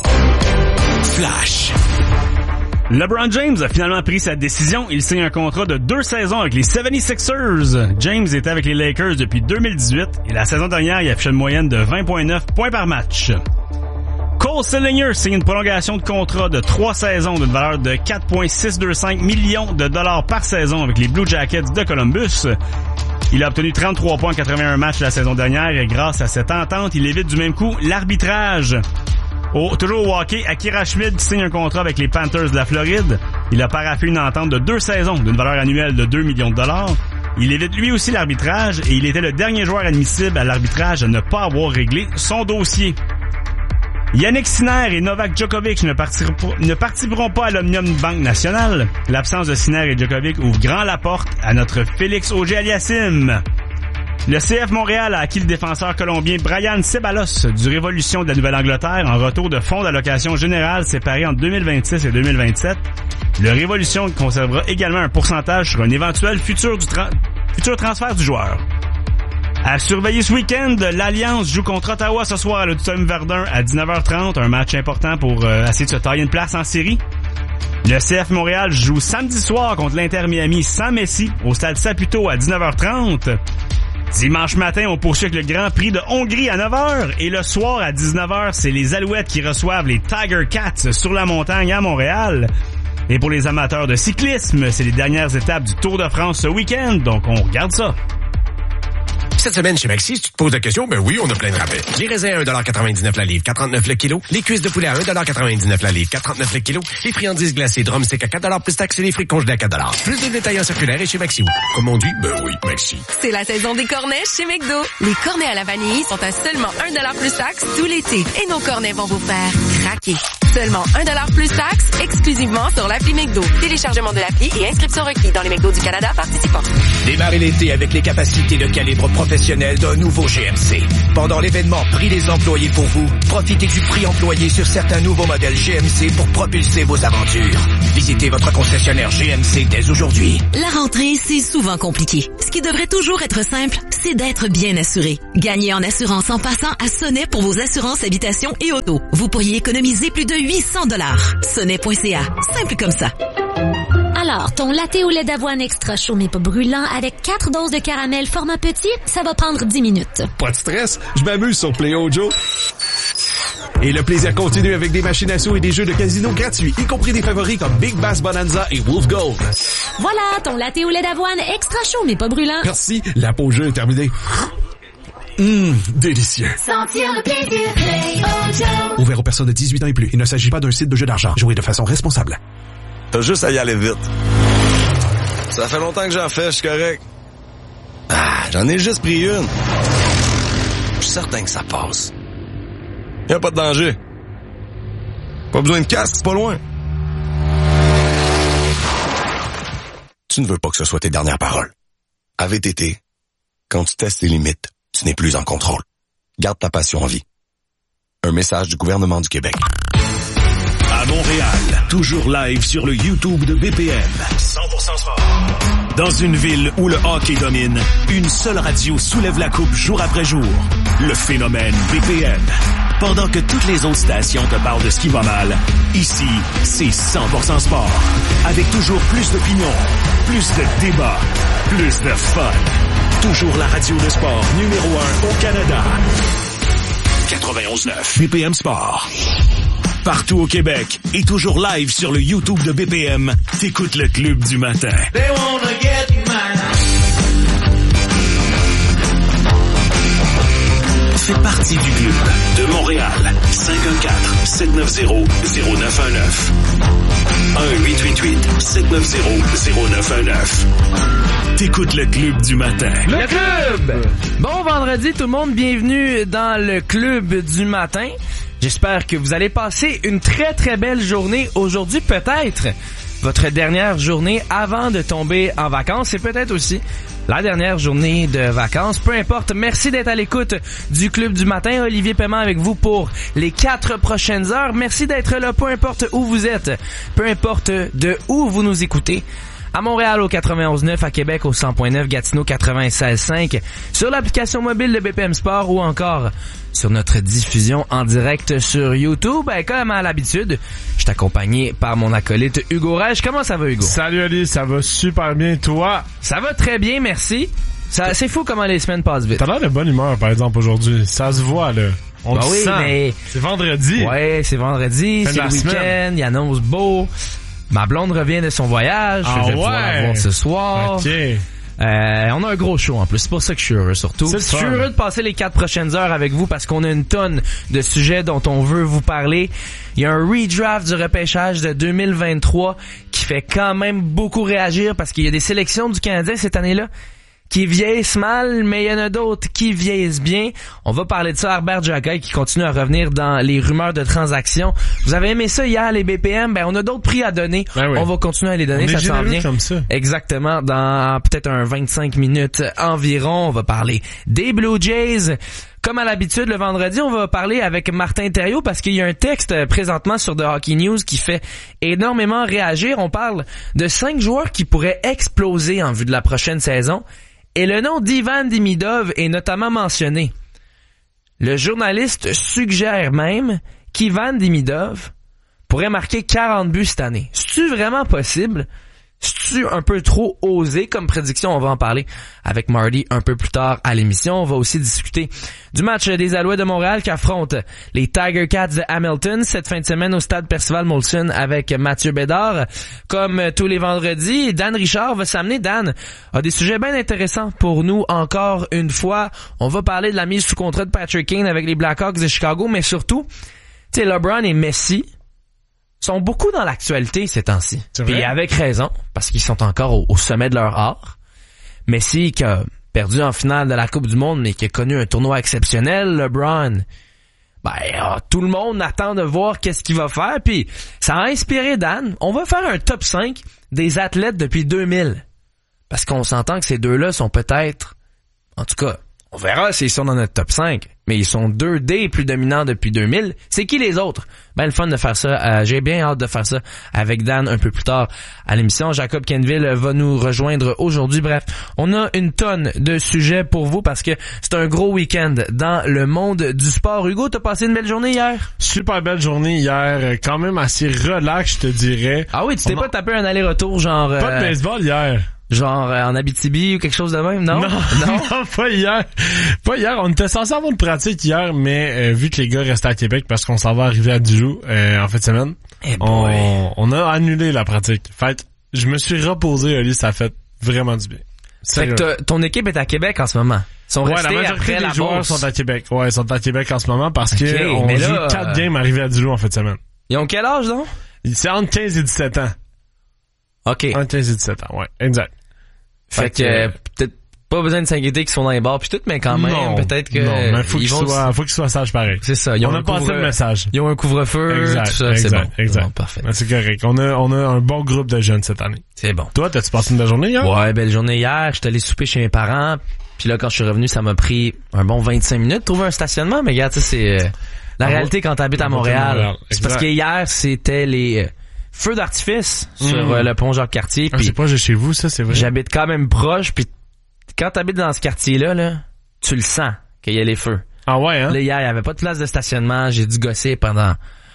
Speaker 7: Flash.
Speaker 2: LeBron James a finalement pris sa décision. Il signe un contrat de 2 saisons avec les 76ers. James était avec les Lakers depuis 2018 et la saison dernière, il affichait une moyenne de 20,9 points par match. Cole Sillinger signe une prolongation de contrat de 3 saisons d'une valeur de 4,625 millions de dollars par saison avec les Blue Jackets de Columbus. Il a obtenu 33 points en 81 matchs la saison dernière et grâce à cette entente, il évite du même coup l'arbitrage. Toujours au hockey, Akira Schmid signe un contrat avec les Panthers de la Floride. Il a paraphé une entente de 2 saisons d'une valeur annuelle de 2 millions de dollars. Il évite lui aussi l'arbitrage et il était le dernier joueur admissible à l'arbitrage à ne pas avoir réglé son dossier. Yannick Sinner et Novak Djokovic ne participeront pas à l'Omnium Banque Nationale. L'absence de Sinner et Djokovic ouvre grand la porte à notre Félix Auger-Aliassime. Le CF Montréal a acquis le défenseur colombien Brian Ceballos du Révolution de la Nouvelle-Angleterre en retour de fonds d'allocation générale séparés en 2026 et 2027. Le Révolution conservera également un pourcentage sur un éventuel futur transfert du joueur. À surveiller ce week-end, l'Alliance joue contre Ottawa ce soir à l'Auditorium Verdun à 19h30, un match important pour essayer de se tailler une place en série. Le CF Montréal joue samedi soir contre l'Inter Miami sans Messi au stade Saputo à 19h30. Dimanche matin, on poursuit avec le Grand Prix de Hongrie à 9h et le soir à 19h, c'est les Alouettes qui reçoivent les Tiger Cats sur la montagne à Montréal. Et pour les amateurs de cyclisme, c'est les dernières étapes du Tour de France ce week-end, donc on regarde ça.
Speaker 18: Cette semaine, chez Maxi, si tu te poses la question, ben oui, on a plein de rabais. Les raisins à 1,99$ la livre, 4,39$ le kilo. Les cuisses de poulet à 1,99$ la livre, 4,39$ le kilo. Les friandises glacées drumstick à 4$ plus taxes et les frites congelées à 4$. Plus de détails en circulaire et chez Maxi. Comme on dit, ben oui, Maxi.
Speaker 19: C'est la saison des cornets chez McDo. Les cornets à la vanille sont à seulement 1$ plus taxes tout l'été. Et nos cornets vont vous faire craquer. Seulement 1$ plus taxes, exclusivement sur l'appli McDo. Téléchargement de l'appli et inscription requis dans les McDo du Canada participants.
Speaker 11: Démarrez l'été avec les capacités de calibre professionnel d'un nouveau GMC. Pendant l'événement Prix des employés pour vous, profitez du prix employé sur certains nouveaux modèles GMC pour propulser vos aventures. Visitez votre concessionnaire GMC dès aujourd'hui.
Speaker 4: La rentrée, c'est souvent compliqué. Ce qui devrait toujours être simple, c'est d'être bien assuré. Gagnez en assurance en passant à Sonnet pour vos assurances habitation et auto. Vous pourriez économiser plus de 800$. Sonnet.ca. Simple comme ça.
Speaker 20: Alors, ton latte au lait d'avoine extra chaud mais pas brûlant avec 4 doses de caramel format petit, ça va prendre 10 minutes.
Speaker 21: Pas de stress, je m'amuse sur Play Joe. Et le plaisir continue avec des machines à sous et des jeux de casino gratuits, y compris des favoris comme Big Bass Bonanza et Wolf Gold.
Speaker 20: Voilà, ton latte au lait d'avoine extra chaud mais pas brûlant.
Speaker 21: Merci, la pause jeu est terminée. Délicieux.
Speaker 20: Sentir le plaisir Play Joe.
Speaker 21: Ouvert aux personnes de 18 ans et plus. Il ne s'agit pas d'un site de jeu d'argent. Jouez de façon responsable.
Speaker 22: T'as juste à y aller vite. Ça fait longtemps que j'en fais, je suis correct. J'en ai juste pris une. Je suis certain que ça passe. Y'a pas de danger. Pas besoin de casque, c'est pas loin. Tu ne veux pas que ce soit tes dernières paroles. À VTT, quand tu testes tes limites, tu n'es plus en contrôle. Garde ta passion en vie. Un message du gouvernement du Québec.
Speaker 12: À Montréal, toujours live sur le YouTube de BPM. 100% sport. Dans une ville où le hockey domine, une seule radio soulève la coupe jour après jour. Le phénomène BPM. Pendant que toutes les autres stations te parlent de ce qui va mal, ici, c'est 100% sport. Avec toujours plus d'opinions, plus de débats, plus de fun. Toujours la radio de sport numéro 1 au Canada. 91.9 BPM Sport. Partout au Québec et toujours live sur le YouTube de BPM, t'écoutes le Club du matin. They wanna get mine. Fais partie du club de Montréal. 514-790-0919. 1-888-790-0919. T'écoutes le Club du matin.
Speaker 23: Le Club! Bon vendredi tout le monde, bienvenue dans le Club du matin. J'espère que vous allez passer une très très belle journée aujourd'hui, peut-être votre dernière journée avant de tomber en vacances et peut-être aussi la dernière journée de vacances. Peu importe, merci d'être à l'écoute du Club du matin. Olivier Paiement avec vous pour les 4 prochaines heures. Merci d'être là, peu importe où vous êtes, peu importe de où vous nous écoutez. À Montréal au 91.9, à Québec au 100.9, Gatineau 96.5, sur l'application mobile de BPM Sport ou encore sur notre diffusion en direct sur YouTube. Comme à l'habitude, je suis accompagné par mon acolyte Hugo Rage. Comment ça va, Hugo?
Speaker 24: Salut Ali, ça va super bien, toi?
Speaker 23: Ça va très bien, merci. C'est fou comment les semaines passent vite.
Speaker 24: T'as l'air de bonne humeur, par exemple, aujourd'hui. Ça se voit, là. On le sent. Mais... C'est vendredi.
Speaker 23: Ouais, c'est vendredi, c'est le week-end, il annonce beau. Ma blonde revient de son voyage, je vais pouvoir la voir ce soir.
Speaker 24: OK.
Speaker 23: On a un gros show en plus, c'est pour ça que je suis heureux surtout. Je suis heureux de passer les 4 prochaines heures avec vous parce qu'on a une tonne de sujets dont on veut vous parler. Il y a un redraft du repêchage de 2023 qui fait quand même beaucoup réagir parce qu'il y a des sélections du Canadien cette année-là qui vieillissent mal, mais il y en a d'autres qui vieillissent bien. On va parler de ça. Herbert Jacquet qui continue à revenir dans les rumeurs de transactions. Vous avez aimé ça hier, les BPM? On a d'autres prix à donner.
Speaker 24: Ben oui.
Speaker 23: On va continuer à les donner,
Speaker 24: ça
Speaker 23: s'en vient.
Speaker 24: Comme ça.
Speaker 23: Exactement. Dans peut-être un 25 minutes environ, on va parler des Blue Jays. Comme à l'habitude, le vendredi, on va parler avec Martin Thériault parce qu'il y a un texte présentement sur The Hockey News qui fait énormément réagir. On parle de 5 joueurs qui pourraient exploser en vue de la prochaine saison. Et le nom d'Ivan Demidov est notamment mentionné. Le journaliste suggère même qu'Ivan Demidov pourrait marquer 40 buts cette année. C'est-tu vraiment possible? C'est-tu un peu trop osé comme prédiction? On va en parler avec Marty un peu plus tard à l'émission. On va aussi discuter du match des Alouettes de Montréal qui affrontent les Tiger Cats de Hamilton cette fin de semaine au stade Percival Molson avec Mathieu Bédard. Comme tous les vendredis, Dan Richard va s'amener. Dan a des sujets bien intéressants pour nous encore une fois. On va parler de la mise sous contrat de Patrick Kane avec les Blackhawks de Chicago, mais surtout, tu sais, LeBron et Messi sont beaucoup dans l'actualité ces temps-ci. Puis avec raison, parce qu'ils sont encore au sommet de leur art. Messi qui a perdu en finale de la Coupe du Monde, mais qui a connu un tournoi exceptionnel. LeBron, tout le monde attend de voir qu'est-ce qu'il va faire. Puis ça a inspiré Dan. On va faire un top 5 des athlètes depuis 2000. Parce qu'on s'entend que ces deux-là sont peut-être, en tout cas, on verra s'ils sont dans notre top 5, mais ils sont 2D plus dominants depuis 2000. C'est qui les autres? Ben, le fun de faire ça. J'ai bien hâte de faire ça avec Dan un peu plus tard à l'émission. Jacob Kenville va nous rejoindre aujourd'hui. Bref, on a une tonne de sujets pour vous parce que c'est un gros week-end dans le monde du sport. Hugo, t'as passé une belle journée hier?
Speaker 24: Super belle journée hier. Quand même assez relax, je te dirais.
Speaker 23: Ah oui, tu t'es pas tapé un aller-retour genre...
Speaker 24: Pas de baseball hier.
Speaker 23: Genre en Abitibi ou quelque chose de même, non?
Speaker 24: Non, pas hier. Pas hier. On était censé avoir une pratique hier, mais vu que les gars restaient à Québec parce qu'on s'en va arriver à Dijon en fin de semaine, on a annulé la pratique. Fait je me suis reposé, Oli, ça a fait vraiment du bien.
Speaker 23: Fait que ton équipe est à Québec en ce moment. Ils sont restés
Speaker 24: la
Speaker 23: après
Speaker 24: des
Speaker 23: la
Speaker 24: joueurs
Speaker 23: bourse.
Speaker 24: sont à Québec. Ouais, ils sont à Québec en ce moment parce que on joue 4 games arrivés à Dijon en fin de semaine.
Speaker 23: Ils ont quel âge, donc?
Speaker 24: C'est entre 15 et 17 ans.
Speaker 23: OK.
Speaker 24: Entre 15 et 17 ans, ouais, exact.
Speaker 23: Fait que peut-être pas besoin de s'inquiéter qu'ils sont dans les bars puis tout, mais quand même, peut-être que...
Speaker 24: Non, mais faut qu'ils soient sages pareil.
Speaker 23: C'est ça.
Speaker 24: On a passé le message.
Speaker 23: Ils ont un couvre-feu,
Speaker 24: exact,
Speaker 23: tout ça,
Speaker 24: exact,
Speaker 23: c'est bon.
Speaker 24: Exact.
Speaker 23: Bon, parfait.
Speaker 24: C'est correct. On a un bon groupe de jeunes cette année.
Speaker 23: C'est bon.
Speaker 24: Toi, t'as-tu passé une belle journée hier?
Speaker 23: Ouais, belle journée hier. J'étais allé souper chez mes parents. Puis là, quand je suis revenu, ça m'a pris un bon 25 minutes de trouver un stationnement. Mais regarde, c'est la réalité quand t'habites à Montréal. C'est parce que hier, c'était les... feux d'artifice sur le pont Jacques-Cartier.
Speaker 24: Ah, c'est proche de chez vous, ça, c'est vrai?
Speaker 23: J'habite quand même proche, puis quand t'habites dans ce quartier-là, là, tu le sens qu'il y a les feux.
Speaker 24: Ah ouais, hein?
Speaker 23: Là, hier, il y avait pas de place de stationnement, j'ai dû gosser pendant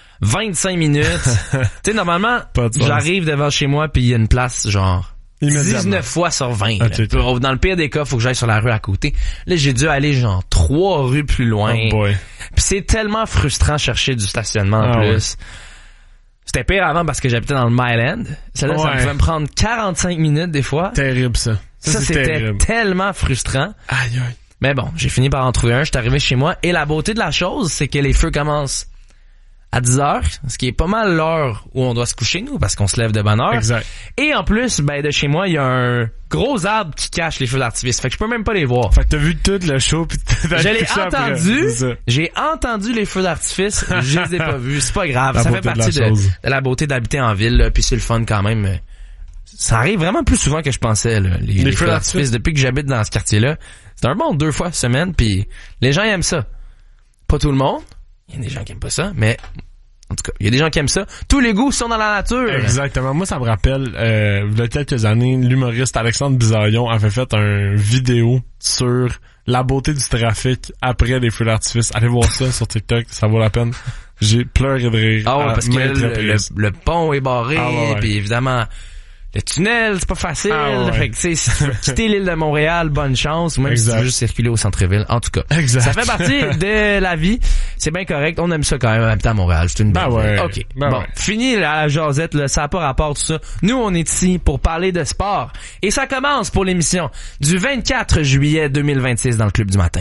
Speaker 23: 25 minutes. Tu sais, normalement, j'arrive devant chez moi, puis il y a une place, genre, 19 fois sur 20. Dans le pire des cas, faut que j'aille sur la rue à côté. Là, j'ai dû aller, genre, 3 rues plus loin.
Speaker 24: Oh boy.
Speaker 23: Puis c'est tellement frustrant chercher du stationnement en plus. Ouais. C'était pire avant parce que j'habitais dans le Myland. Ça pouvait me prendre 45 minutes des fois.
Speaker 24: Terrible, ça.
Speaker 23: Ça c'était tellement frustrant.
Speaker 24: Aïe, aïe.
Speaker 23: Mais bon, j'ai fini par en trouver un. J'étais arrivé chez moi. Et la beauté de la chose, c'est que les feux commencent à 10h, ce qui est pas mal l'heure où on doit se coucher, nous, parce qu'on se lève de bonne heure.
Speaker 24: Exact.
Speaker 23: Et en plus, de chez moi, il y a un gros arbre qui cache les feux d'artifice. Fait que je peux même pas les voir.
Speaker 24: Fait que t'as vu tout le show pis t'as
Speaker 23: je l'ai entendu. J'ai entendu les feux d'artifice. Je les ai pas vus. C'est pas grave. Ça fait partie de la beauté d'habiter en ville, là, puis c'est le fun quand même. Ça arrive vraiment plus souvent que je pensais, là, les feux d'artifice. Depuis que j'habite dans ce quartier-là, c'est un bon 2 fois semaine, puis les gens aiment ça. Pas tout le monde. Il y a des gens qui aiment pas ça, mais en tout cas, il y a des gens qui aiment ça. Tous les goûts sont dans la nature.
Speaker 24: Exactement. Moi, ça me rappelle, il y a quelques années, l'humoriste Alexandre Bizarion avait fait une vidéo sur la beauté du trafic après les feux d'artifice. Allez voir ça sur TikTok, ça vaut la peine. J'ai pleuré de rire.
Speaker 23: Ah ouais, parce que le pont est barré, puis évidemment... Le tunnel, c'est pas facile. Fait que, si tu veux quitter l'île de Montréal, bonne chance. Ou même si tu veux juste circuler au centre-ville. En tout cas, ça fait partie de la vie. C'est bien correct. On aime ça quand même, habiter à Montréal. C'est une belle vie. OK. Bon, fini la jasette, là. Ça n'a pas rapport tout ça. Nous, on est ici pour parler de sport. Et ça commence pour l'émission du 24 juillet 2026 dans le Club du matin.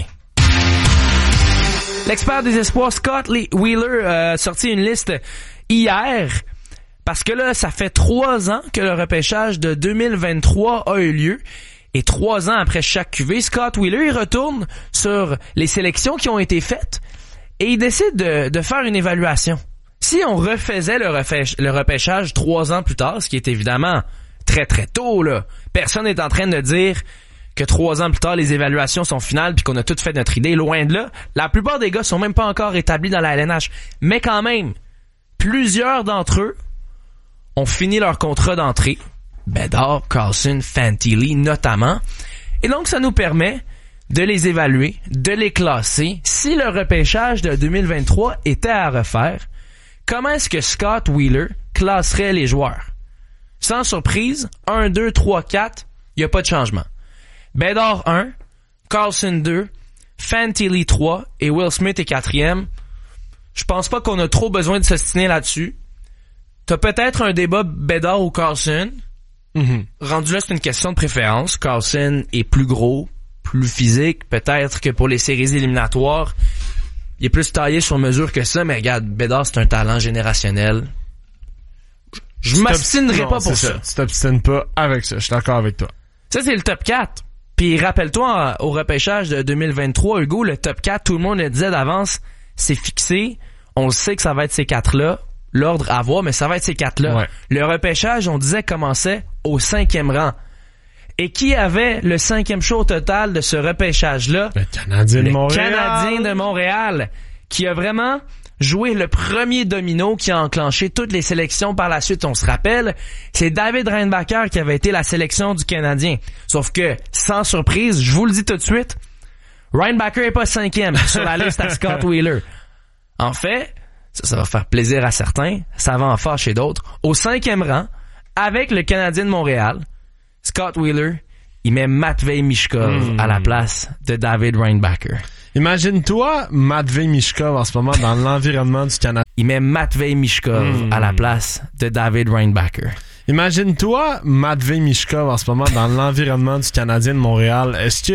Speaker 23: L'expert des espoirs, Scott Wheeler, a sorti une liste hier. Parce que là, ça fait 3 ans que le repêchage de 2023 a eu lieu. Et 3 ans après chaque QV, Scott Wheeler, il retourne sur les sélections qui ont été faites et il décide de faire une évaluation. Si on refaisait le repêchage 3 ans plus tard, ce qui est évidemment très très tôt, là, personne n'est en train de dire que 3 ans plus tard, les évaluations sont finales puis qu'on a tout fait notre idée. Loin de là, la plupart des gars sont même pas encore établis dans la LNH. Mais quand même, plusieurs d'entre eux ont fini leur contrat d'entrée. Bédard, Carlson, Fantilli notamment. Et donc, ça nous permet de les évaluer, de les classer. Si le repêchage de 2023 était à refaire, comment est-ce que Scott Wheeler classerait les joueurs? sans surprise, 1, 2, 3, 4, il n'y a pas de changement. Bédard 1, Carlson 2, Fantilli 3 et Will Smith est 4e. Je pense pas qu'on a trop besoin de s'ostiner là-dessus. T'as peut-être un débat Bédard ou Carlson. Rendu là, c'est une question de préférence. Carlson est plus gros, plus physique. Peut-être que pour les séries éliminatoires, il est plus taillé sur mesure que ça. Mais regarde, Bédard, c'est un talent générationnel. Je m'obstinerai pas pour ça.
Speaker 24: Tu t'obstines pas avec ça. Je suis d'accord avec toi.
Speaker 23: Ça, c'est le top 4. Puis rappelle-toi, au repêchage de 2023, Hugo, le top 4, tout le monde le disait d'avance, c'est fixé. On sait que ça va être ces 4-là. L'ordre à voir, mais ça va être ces 4-là. Ouais. Le repêchage, on disait, commençait au 5e rang. Et qui avait le 5e show total de ce repêchage-là?
Speaker 24: Le Canadien de Montréal.
Speaker 23: Le Canadien de Montréal, qui a vraiment joué le premier domino qui a enclenché toutes les sélections par la suite. On se rappelle, c'est David Reinbacher qui avait été la sélection du Canadien. Sauf que, sans surprise, je vous le dis tout de suite, Reinbacher est pas 5e sur la liste à Scott Wheeler. En fait, ça va faire plaisir à certains, ça va en fâcher d'autres. Au 5e rang, avec le Canadien de Montréal, Scott Wheeler, il met Matvei Michkov à la place de David Reinbacher.
Speaker 24: Imagine-toi Matvei Michkov en ce moment dans l'environnement du Canada.
Speaker 23: Il met Matvei Michkov à la place de David Reinbacher.
Speaker 24: Imagine-toi Matvei Michkov en ce moment dans l'environnement du Canadien de Montréal. Est-ce que